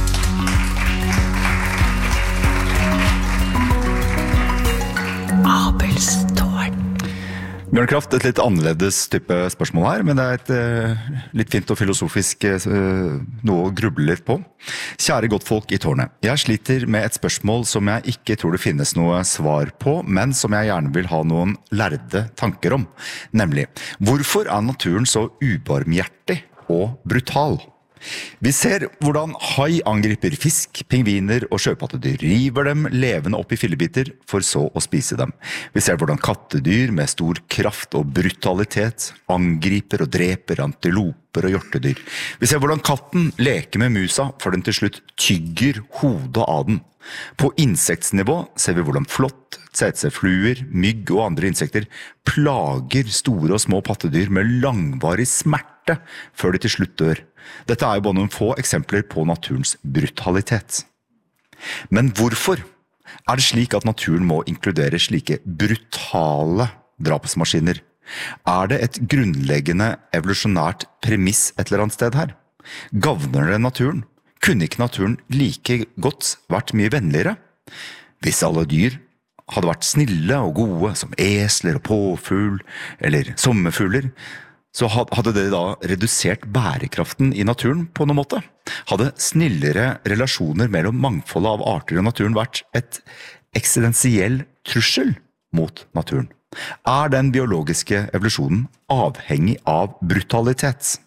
Abelstårn. Bjørn Kraft, et litt annerledes type spørsmål her, men det er et uh, litt fint og filosofisk uh, noe å gruble litt på. Kjære godtfolk i tårnet, jeg sliter med et spørsmål som jeg ikke tror det finnes noe svar på, men som jeg gjerne vil ha noen lærde tanker om. Nemlig, hvorfor er naturen så ubarmhjertig og brutal? Vi ser hvordan hai angriper fisk, pingviner og sjøpattedyr, river dem levende opp i fillebiter for så å spise dem. Vi ser hvordan kattedyr med stor kraft og brutalitet angriper og dreper antiloper og hjortedyr. Vi ser hvordan katten leker med musa for den til slutt tygger hodet av den. På insektsnivå ser vi hvordan flått, tsetsefluer, mygg og andre insekter plager store og små pattedyr med langvarig smerte før de til slutt dør. Dette er jo bare noen få eksempler på naturens brutalitet. Men hvorfor er det slik at naturen må inkludere slike brutale drapsmaskiner? Er det et grunnleggende evolusjonært premiss et eller annet sted her? Gavner det naturen? Kunne ikke naturen like godt vært mye vennligere? Hvis alle dyr hadde vært snille og gode som esler og påfugl eller sommerfugler, så hadde det da redusert bærekraften i naturen på noen måte. Hadde snillere relasjoner mellom mangfoldet av arter i naturen vært et eksistensiell trussel mot naturen? Er den biologiske evolusjonen avhengig av brutalitet?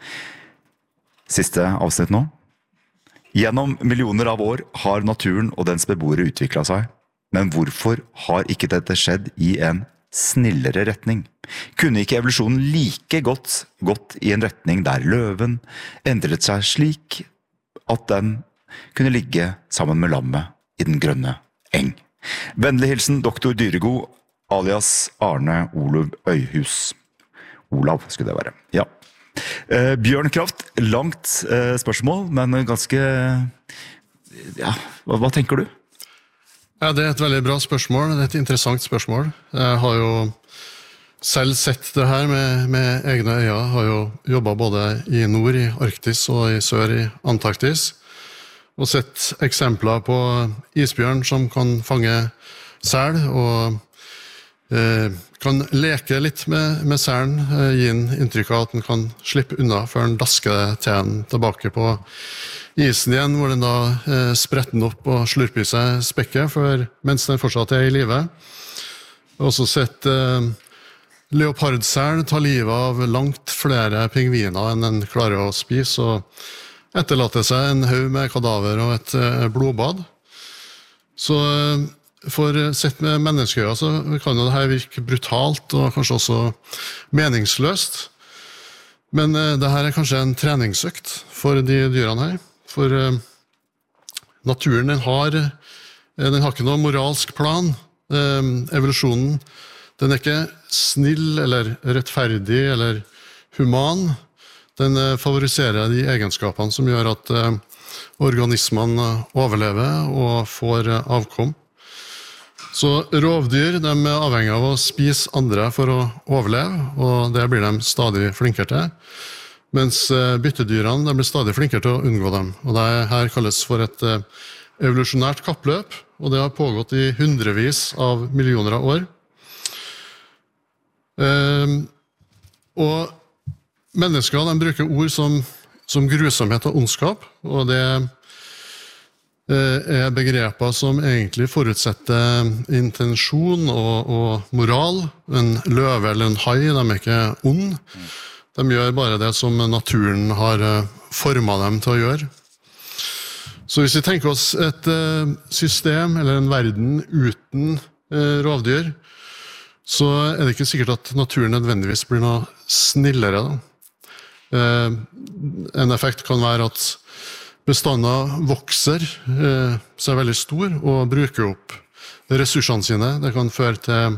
Siste avsnitt nå. Gjennom millioner av år har naturen og dens beboere utviklet seg, men hvorfor har ikke dette skjedd i en snillere retning? Kunne ikke evolusjonen like godt gått i en retning der løven endret seg slik at den kunne ligge sammen med lammet i den grønne eng? Vennlig hilsen doktor Dyregod alias Arne Olav Øyhus. Olav skulle det være, ja. Eh, Bjørn Kraft, langt eh, spørsmål, men ganske, ja, hva, hva tenker du? Ja, det er et veldig bra spørsmål, det er et interessant spørsmål. Jeg har jo selv sett det her med, med egne øyne, har jo jobbet både i nord i Arktis og i sør i Antarktis, og sett eksempler på isbjørn som kan fange sel, og eh, kan leke litt med, med selen, eh, gi en inntrykk av at den kan slippe unna før den dasker til den tilbake på isen igjen, hvor den da eh, spretter den opp og slurper i seg spekket for, mens den fortsatt er i livet. Jeg har også sett eh, leopardsel tar livet av langt flere pingviner enn den klarer å spise, og etterlater seg en haug med kadaver og et eh, blodbad. Så eh, for sett med menneskeøyne så kan jo det her virke brutalt og kanskje også meningsløst. Men eh, det her er kanskje en treningsøkt for de dyrene her. For eh, naturen den har, eh, den har ikke noe moralsk plan. Eh, evolusjonen Den er ikke snill eller rettferdig eller human. Den favoriserer de egenskapene som gjør at organismene overlever og får avkom. Så rovdyr de er avhengig av å spise andre for å overleve, og det blir de stadig flinkere til. Mens byttedyrene de blir stadig flinkere til å unngå dem. Og det her kalles for et evolusjonært kappløp, og det har pågått i hundrevis av millioner av år. Um, og mennesker de bruker ord som, som grusomhet og ondskap, og det er begreper som egentlig forutsetter intensjon og, og moral. En løve eller en hai, de er ikke ond. De gjør bare det som naturen har formet dem til å gjøre. Så hvis vi tenker oss et system eller en verden uten rovdyr, så er det ikke sikkert at naturen nødvendigvis blir noe snillere. En effekt kan være at bestandene vokser eh, seg veldig stor og bruker opp ressursene sine. Det kan føre til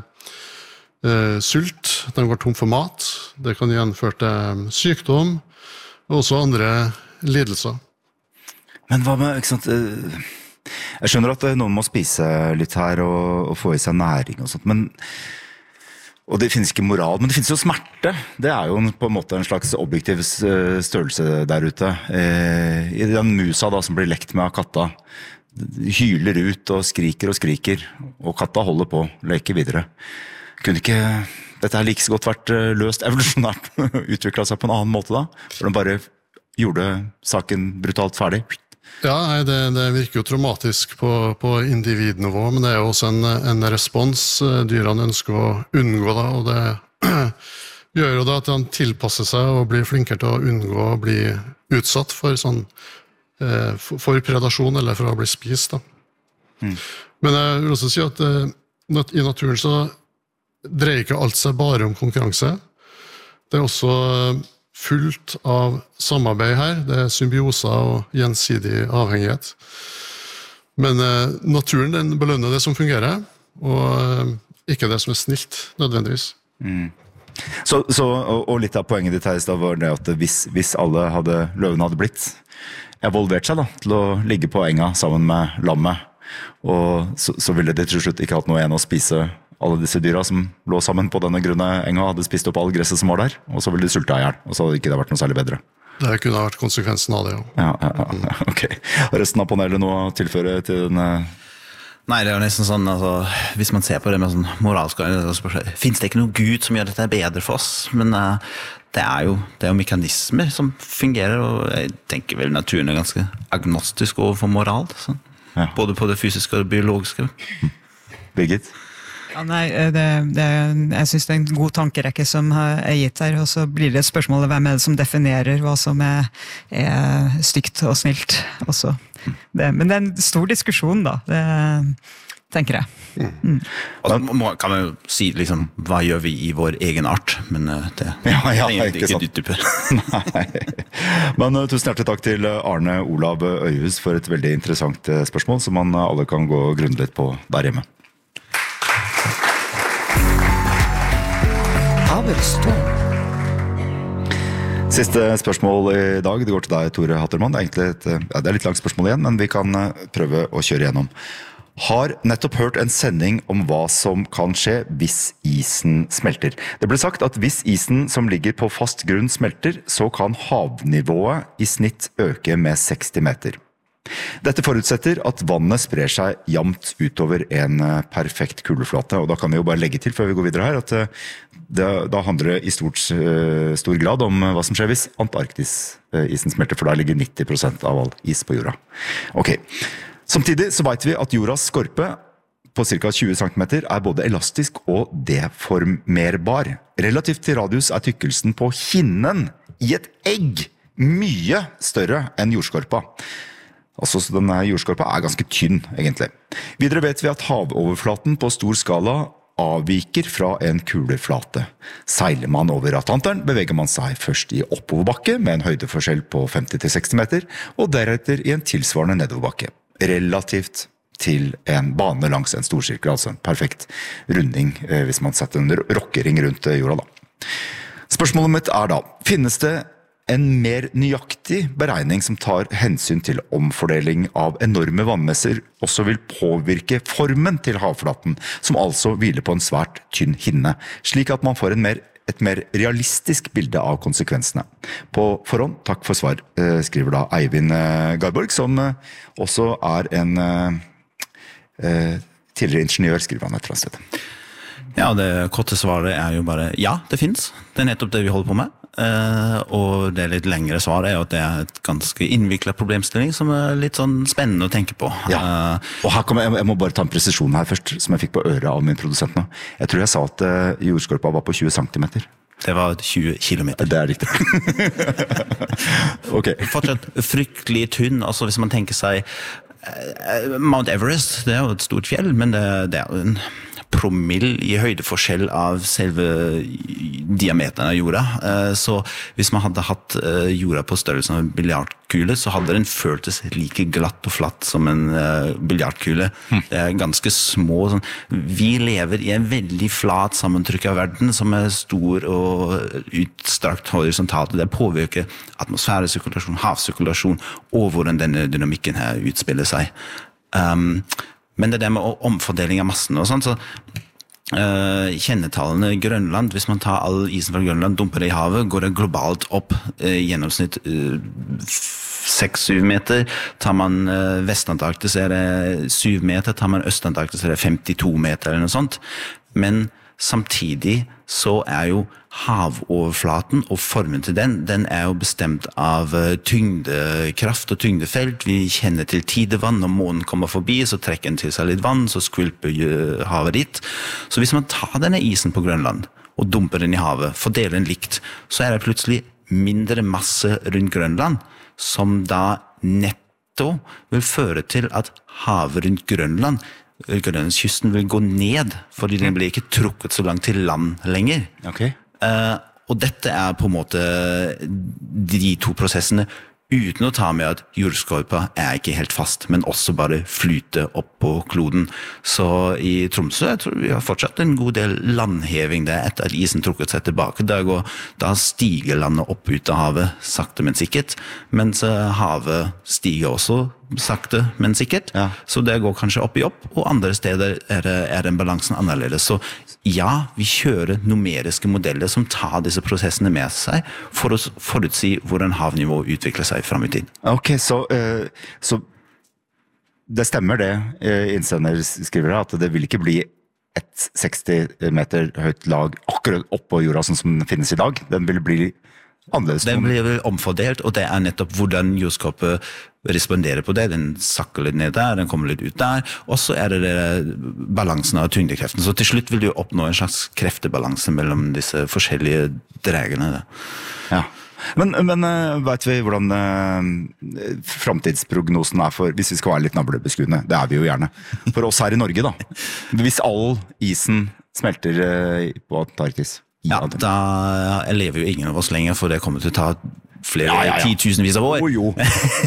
eh, sult, de går tom for mat. Det kan igjen føre til sykdom og også andre lidelser. Men hva med, ikke sant, jeg skjønner at noen må spise litt her og, og få i seg næring og sånt, men og det finnes ikke moral, men det finnes jo smerte. Det er jo på en måte en slags objektiv størrelse der ute. I den musa da, som blir lekt med av katta, hyler ut og skriker og skriker, og katta holder på, leker videre. Kunne ikke dette her like så godt vært løst evolusjonært, utviklet seg på en annen måte da? For den bare gjorde saken brutalt ferdig? Ja, det, det virker jo traumatisk på, på individnivå, men det er jo også en, en respons dyrene ønsker å unngå da, og det gjør jo da at de tilpasser seg og blir flinkere til å unngå å bli utsatt for, sånn, eh, for, for predasjon eller for å bli spist. Da. Mm. Men jeg vil også si at eh, i naturen så dreier ikke alt seg bare om konkurranse. Det er også fullt av samarbeid her. Det er symbioser og gjensidig avhengighet. Men eh, naturen den belønner det som fungerer, og eh, ikke det som er snilt, nødvendigvis. Mm. Så, så, og, og litt av poenget ditt her i sted var det at hvis, hvis alle hadde, løvene hadde blitt evolvert seg da, til å ligge på enga sammen med lammet, og så, så ville de til slutt ikke hatt noe igjen å spise alle disse dyra som lå sammen på denne grunne enga, hadde spist opp all gresset som var der, og så ville de sulta i hjel, og så hadde ikke det vært noe særlig bedre. Det kunne ha vært konsekvensen av det, ja. Ja, ja, ja, ok. Og resten av panelet noe å tilføre til den... Nei, det er jo nesten sånn, altså, hvis man ser på det med sånn moralsk, finnes det ikke noe Gud som gjør dette bedre for oss? Men uh, det er jo, det er jo mekanismer som fungerer, og jeg tenker vel naturen er ganske agnostisk overfor moral, sånn. Ja. Både på det fysiske og det biologiske. Birgit? Ja, nei, det, det, jeg synes det er en god tankerekke som er gitt her, og så blir det et spørsmål hvem er det som definerer hva som er, er stygt og snilt også. Det, men det er en stor diskusjon da, det tenker jeg. Mm. Og så må, kan man jo si liksom, hva gjør vi i vår egen art, men det, ja, ja, det er ikke, ikke dypere. Nei. Men uh, tusen hjertelig takk til Arne Olav Øyhus for et veldig interessant uh, spørsmål, som man uh, alle kan gå og grunne litt på der hjemme. Siste spørsmål i dag, det går til deg, Tore Hattermann. Det er egentlig et, ja, det er litt langt spørsmål igjen, men vi kan prøve å kjøre igjennom. Har nettopp hørt en sending om hva som kan skje hvis isen smelter. Det ble sagt at hvis isen som ligger på fast grunn smelter, så kan havnivået i snitt øke med seksti meter. Dette forutsetter at vannet sprer seg jevnt utover en perfekt kuleflate, og da kan vi jo bare legge til før vi går videre her, at det, da handler det i stort, stor grad om hva som skjer hvis Antarktis-isen smelter, for der ligger nitti prosent av all is på jorda. Ok, samtidig så vet vi at jordas skorpe på ca. tjue centimeter er både elastisk og deformerbar. Relativt til radius er tykkelsen på hinnen i et egg mye større enn jordskorpa. Altså, så denne jordskorpa er ganske tynn, egentlig. Videre vet vi at havoverflaten på stor skala avviker fra en kuleflate. Seiler man over Atlanteren, beveger man seg først i oppoverbakke med en høydeforskjell på femti til seksti meter, og deretter i en tilsvarende nedoverbakke. Relativt til en bane langs en storsirkel, altså en perfekt runding eh, hvis man setter en rockering rundt jorda da. Spørsmålet mitt er da, finnes det en mer nøyaktig beregning som tar hensyn til omfordeling av enorme vannmasser også vil påvirke formen til havflaten, som altså hviler på en svært tynn hinne, slik at man får en mer et mer realistisk bilde av konsekvensene. På forhånd, takk for svar, skriver da Eivind Garborg, som også er en eh, tidligere ingeniør, skriver han et eller annet sted. Ja, det korte svaret er jo bare ja, det finnes. Det er nettopp det vi holder på med. Uh, og det litt lengre svaret er jo at det er et ganske innviklet problemstilling som er litt sånn spennende å tenke på. Ja. Uh, og her kommer jeg, jeg må bare ta en presisjon her først, som jeg fikk på øret av min produsent nå. Jeg tror jeg sa at uh, jordskorpa var på tjue centimeter. Det var tjue kilometer. Det er riktig. Ok. Fortsatt fryktelig tynn, altså hvis man tenker seg uh, Mount Everest, det er jo et stort fjell, men det, det er jo en promille i høydeforskjell av selve diameteren av jorda. Så hvis man hadde hatt jorda på størrelsen av en biljardkule, så hadde den føltes like glatt og flatt som en biljardkule. Det er ganske små. Sånn. Vi lever i en veldig flat sammentrykk av verden, som er stor og utstrakt horisontalt. Det påvirker atmosfæresirkulasjon, havsirkulasjon, og hvordan denne dynamikken her utspiller seg. Um, Men det der med omfordeling av massen og sånn, så uh, kjennetallene i Grønland, hvis man tar all isen fra Grønland, dumper det i havet, går det globalt opp uh, gjennomsnitt uh, seks syv meter. Tar man uh, Vest-Antarktis er det syv meter, tar man Øst-Antarktis er det femtito meter eller noe sånt. Men samtidig så er jo havoverflaten og formen til den, den er jo bestemt av tyngdekraft og tyngdefelt. Vi kjenner til tidevann. Når månen kommer forbi, så trekker den til seg litt vann, så skvulper havet dit. Så hvis man tar denne isen på Grønland og dumper den i havet, fordeler den likt, så er det plutselig mindre masse rundt Grønland, som da netto vil føre til at havet rundt Grønland Grønlandskysten vil gå ned, fordi den blir ikke trukket så langt til land lenger. Okay. Uh, og dette er på en måte de to prosessene, uten å ta med at jordskorpa er ikke helt fast, men også bare flyter opp på kloden. Så i Tromsø, jeg tror vi har fortsatt en god del landheving der etter at isen trukket seg tilbake. Da, går, da stiger landet opp ut av havet, sakte men sikkert, mens havet stiger også sakte, men sikkert. Ja. Så det går kanskje opp i opp, og andre steder er, er den balansen annerledes. Så ja, vi kjører numeriske modeller som tar disse prosessene med seg for å forutsi hvordan havnivået utvikler seg frem i tid. Ok, så, uh, så det stemmer det, innsender skriver at det vil ikke bli et seksti meter høyt lag akkurat oppå jorda sånn som den finnes i dag. Den vil bli annerledes. Den blir vel omfordelt, og det er nettopp hvordan jordskorpet responderer på det. Den sakker litt ned der, den kommer litt ut der, og så er det, det balansen av tyngdekreften. Så til slutt vil du oppnå en slags kreftebalanse mellom disse forskjellige dregene. Ja. Men, men vet vi hvordan uh, fremtidsprognosen er for, hvis vi skal være litt navlebeskuende, det er vi jo gjerne, for oss her i Norge da. Hvis all isen smelter uh, på Antarktis. Ja, da lever jo ingen av oss lenger, for det kommer til å ta flere ja, ja, ja. titusenvis av år. Oh, jo.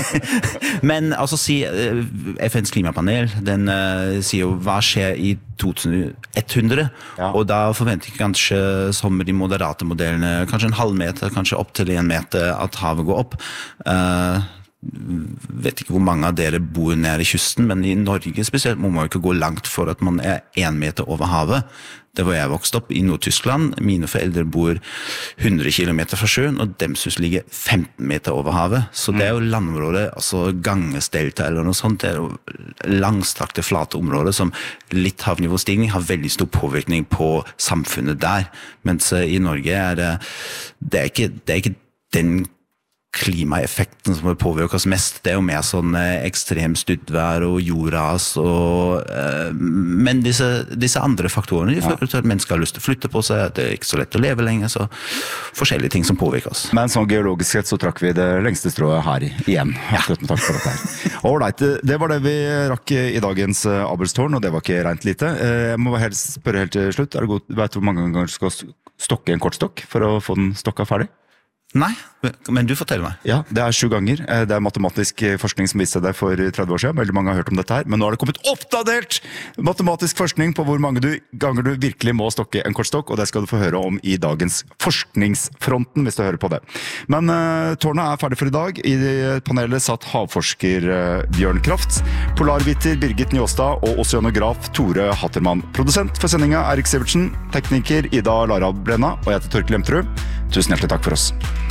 Men altså si F N's klimapanel, den uh, sier jo hva skjer i tolvhundre, ja. Og da forventer jeg kanskje som med de moderate modellene, kanskje en halv meter, kanskje opp til en meter at havet går opp. Uh, vet ikke hvor mange av dere bor nær i kysten, men i Norge spesielt må man jo ikke gå langt for at man er en meter over havet. Det var jeg vokst opp i Nord-Tyskland. Mine foreldre bor hundre kilometer fra sjøen, og deres hus ligger femten meter over havet. Så det er jo landområdet, altså Gangesdelta eller noe sånt, det er jo langstrakte flate områder som litt havnivåstigning har veldig stor påvirkning på samfunnet der. Mens i Norge er det, det er ikke, det er ikke den klimaeffekten som påvirker oss mest. Det er jo mer sånn eh, ekstrem studdvær og jordras og, eh, men disse, disse andre faktorene, de fører til at mennesker har lyst til å flytte på seg, det er ikke så lett å leve lenger, så forskjellige ting som påvirker oss. Men sånn geologisk sett så trakk vi det lengste strået her igjen. Ja. Takk for dette her. Alright, det var det vi rakk i dagens Abelstårn, og det var ikke rent lite. Jeg må helst spørre helt til slutt, er det god, vet du hvor mange ganger du skal stokke en kortstokk for å få den stokka ferdig? Nei, men du forteller meg. Ja, det er sju ganger. Det er matematisk forskning som viste seg der for tretti år siden. Veldig mange har hørt om dette her, men nå har det kommet oppdatert matematisk forskning på hvor mange du, ganger du virkelig må stokke en kortstokk, og det skal du få høre om i dagens Forskningsfronten, hvis du hører på det. Men uh, tårnet er ferdig for i dag. I panelet satt havforsker uh, Bjørn Kraft, polarviter Birgit Njåstad og oceanograf Tore Hattermann. Produsent for sendinga Erik Sivertsen, tekniker Ida Lara Brenna, og jeg heter Torkel Lemtrud. Tusen hjertelig takk for oss.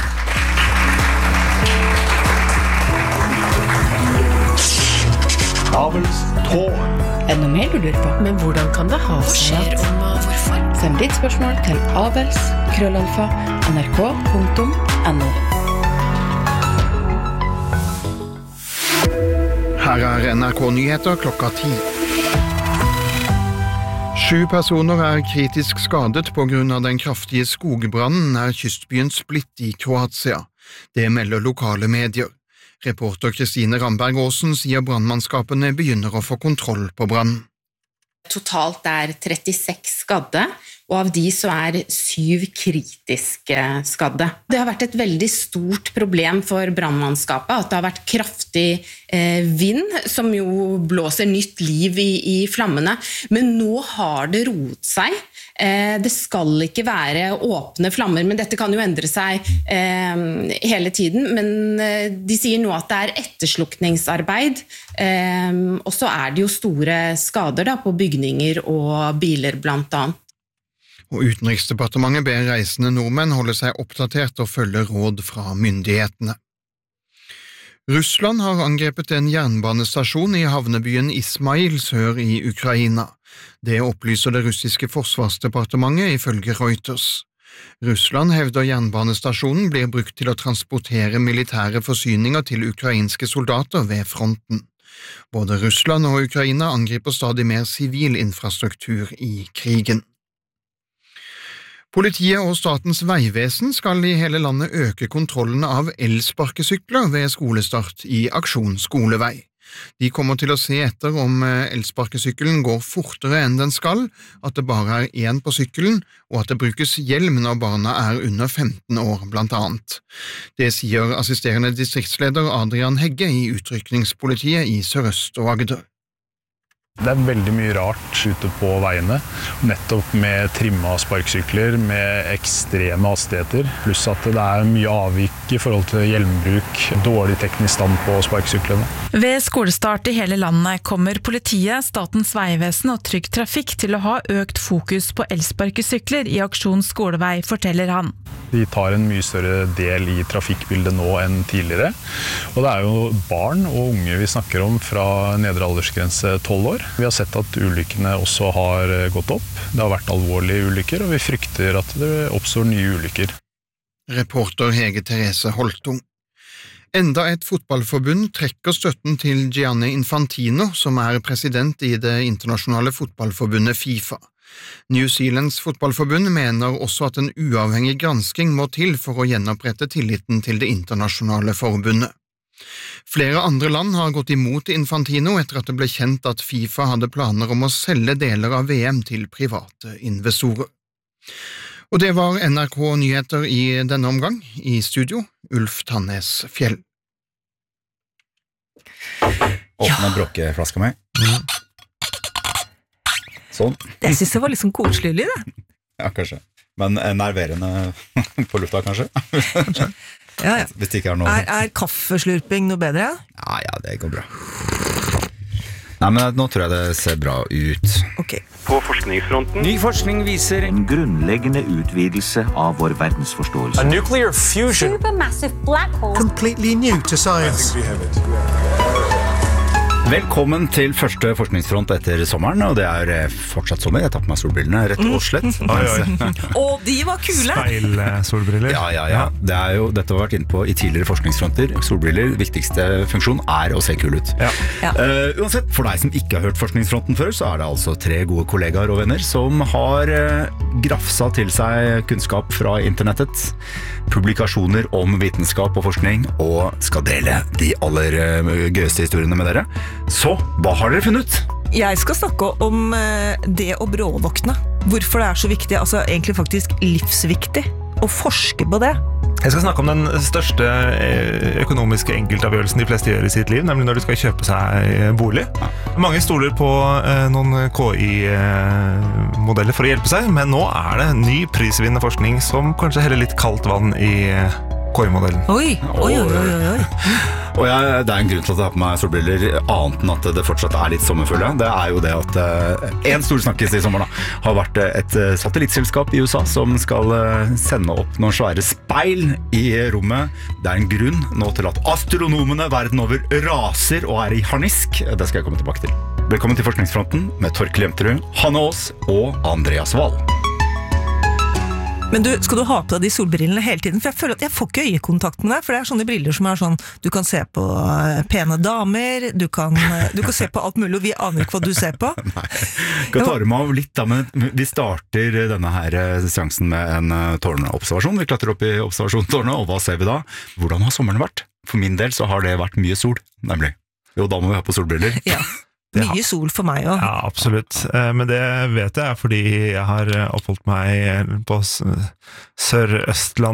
Havels tårn. Er det noe mer du lurer på? Men hvordan kan det ha seg at... om og hvorfor? Send ditt spørsmål til avels, krøllalfa, nrk punktum no. Her er N R K-nyheter klokka ti. Sju personer er kritisk skadet på grunn av den kraftige skogbrannen nær kystbyen Split i Kroatia. Det melder lokale medier. Reporter Kristine Ramberg Aasen sier brannmannskapene begynner å få kontroll på brannen. Totalt er trettiseks skadde, og av de så er syv kritiske skadde. Det har vært et veldig stort problem for brannmannskapet at det har vært kraftig eh, vind, som jo blåser nytt liv i, i flammene. Men nå har det roet seg. Eh, det skal ikke være åpne flammer, men dette kan jo endre seg eh, hele tiden. Men eh, de sier nå at det er etterslukningsarbeid, eh, og så er det jo store skader da, på bygninger og biler blant annet. Og Utenriksdepartementet ber reisende nordmenn holde seg oppdatert og følge råd fra myndighetene. Russland har angrepet en jernbanestasjon i havnebyen Ismail sør i Ukraina. Det opplyser det russiske forsvarsdepartementet ifølge Reuters. Russland hevder jernbanestasjonen blir brukt til å transportere militære forsyninger til ukrainske soldater ved fronten. Både Russland og Ukraina angriper stadig mer sivil infrastruktur i krigen. Politiet og Statens vegvesen skal i hele landet øke kontrollene av elsparkesykler ved skolestart i Aksjon skolevei. De kommer til å se etter om elsparkesykkelen går fortere enn den skal, at det bare er én på sykkelen, og at det brukes hjelm når barna er under femten år, blant annet. Det sier assisterende distriktsleder Adrian Hegge i utrykningspolitiet i Sør-Øst og Agder. Det er veldig mye rart ute på veiene, nettopp med trimma sparksykler, med ekstreme hastigheter, pluss at det er mye avvik i forhold til hjelmbruk, dårlig teknisk stand på sparksyklene. Ved skolestart i hele landet kommer politiet, Statens vegvesen og Trygg Trafikk til å ha økt fokus på elsparkesykler i Aksjon skolevei, forteller han. De tar en mye større del i trafikkbildet nå enn tidligere, og det er jo barn og unge vi snakker om fra nedre aldersgrense tolv år. Vi har sett at ulykkene også har gått opp. Det har vært alvorlige ulykker, og vi frykter at det oppstår nye ulykker. Reporter Hege Therese Holtung. Enda et fotballforbund trekker støtten til Gianni Infantino, som er president i det internasjonale fotballforbundet FIFA. New Zealands fotballforbund mener også at en uavhengig gransking må til for å gjenopprette tilliten til det internasjonale forbundet. Flere andre land har gått imot Infantino etter at det ble kjent at FIFA hadde planer om å selge deler av V M til private investorer. Og det var N R K Nyheter i denne omgang. I studio, Ulf Tannes Fjell. Åpne bråkeflaska meg. Sånn. Jeg synes det var liksom koselig lyd, det. Ja, kanskje. Men nerverende på lufta, kanskje? Kanskje. Ja, ja. Hvis det ikke er noe... Er, er kaffeslurping noe bedre? Ja, ja, det går bra. Nei, men nå tror jeg det ser bra ut. Ok. På forskningsfronten. Ny forskning viser en grunnleggende utvidelse av vår verdensforståelse. A nuclear fusion. Supermassive black hole. Completely new to science. I think we have it. Velkommen til første forskningsfront etter sommeren, og det er fortsatt sommer. Jeg tar på meg solbrillene, rett og slett. Oi, oi. Og de var kule! Speilsolbriller. Ja, ja, ja. Det er jo, dette har vært inne på i tidligere forskningsfronter. Solbriller, viktigste funksjon er å se kul ut. Ja. Ja. Uh, uansett, for deg som ikke har hørt forskningsfronten før, så er det altså tre gode kollegaer og venner som har uh, grafsa til seg kunnskap fra internettet, publikasjoner om vitenskap og forskning, og skal dele de aller uh, gøyeste historiene med dere. Så, hva har dere funnet? Jeg skal snakke om det å bråvåkne. Hvorfor det er så viktig, altså egentlig faktisk livsviktig, å forske på det. Jeg skal snakke om den største økonomiske enkeltavgjørelsen de fleste gjør i sitt liv, nemlig når de skal kjøpe seg bolig. Mange stoler på noen K I-modeller for å hjelpe seg, men nå er det ny prisvinnende forskning som kanskje heller litt kaldt vann i K I-modellen. Oi, oi, oi, oi, oi. Og jeg, det er en grunn til at jeg har på meg solbriller, annet enn at det fortsatt er litt sommerfulle. Det er jo det at uh, en stor snakkes i sommer da, har vært et uh, satellittselskap i U S A som skal uh, sende opp noen svære speil i rommet. Det er en grunn nå til at astronomene verden over raser og er i harnisk. Det skal jeg komme tilbake til. Velkommen til Forskningsfronten med Torkel Jemterud, Hanne Aas og Andreas Wahl. Men du, skal du ha på deg de solbrillene hele tiden? For jeg føler at jeg får ikke øyekontakt med deg, for det er sånne briller som er sånn, du kan se på pene damer, du kan, du kan se på alt mulig, og vi aner ikke hva du ser på. Nei, jeg kan ta dem av litt da, men vi starter denne her seansen med en tårnobservasjon. Vi klatrer opp i observasjonstårnet, og hva ser vi da? Hvordan har sommeren vært? For min del så har det vært mye sol, nemlig. Jo, da må vi ha på solbriller. Ja. Mye sol for meg også. Ja, absolutt. Men det vet jeg fordi jeg har oppholdt meg på Sør-Østlandet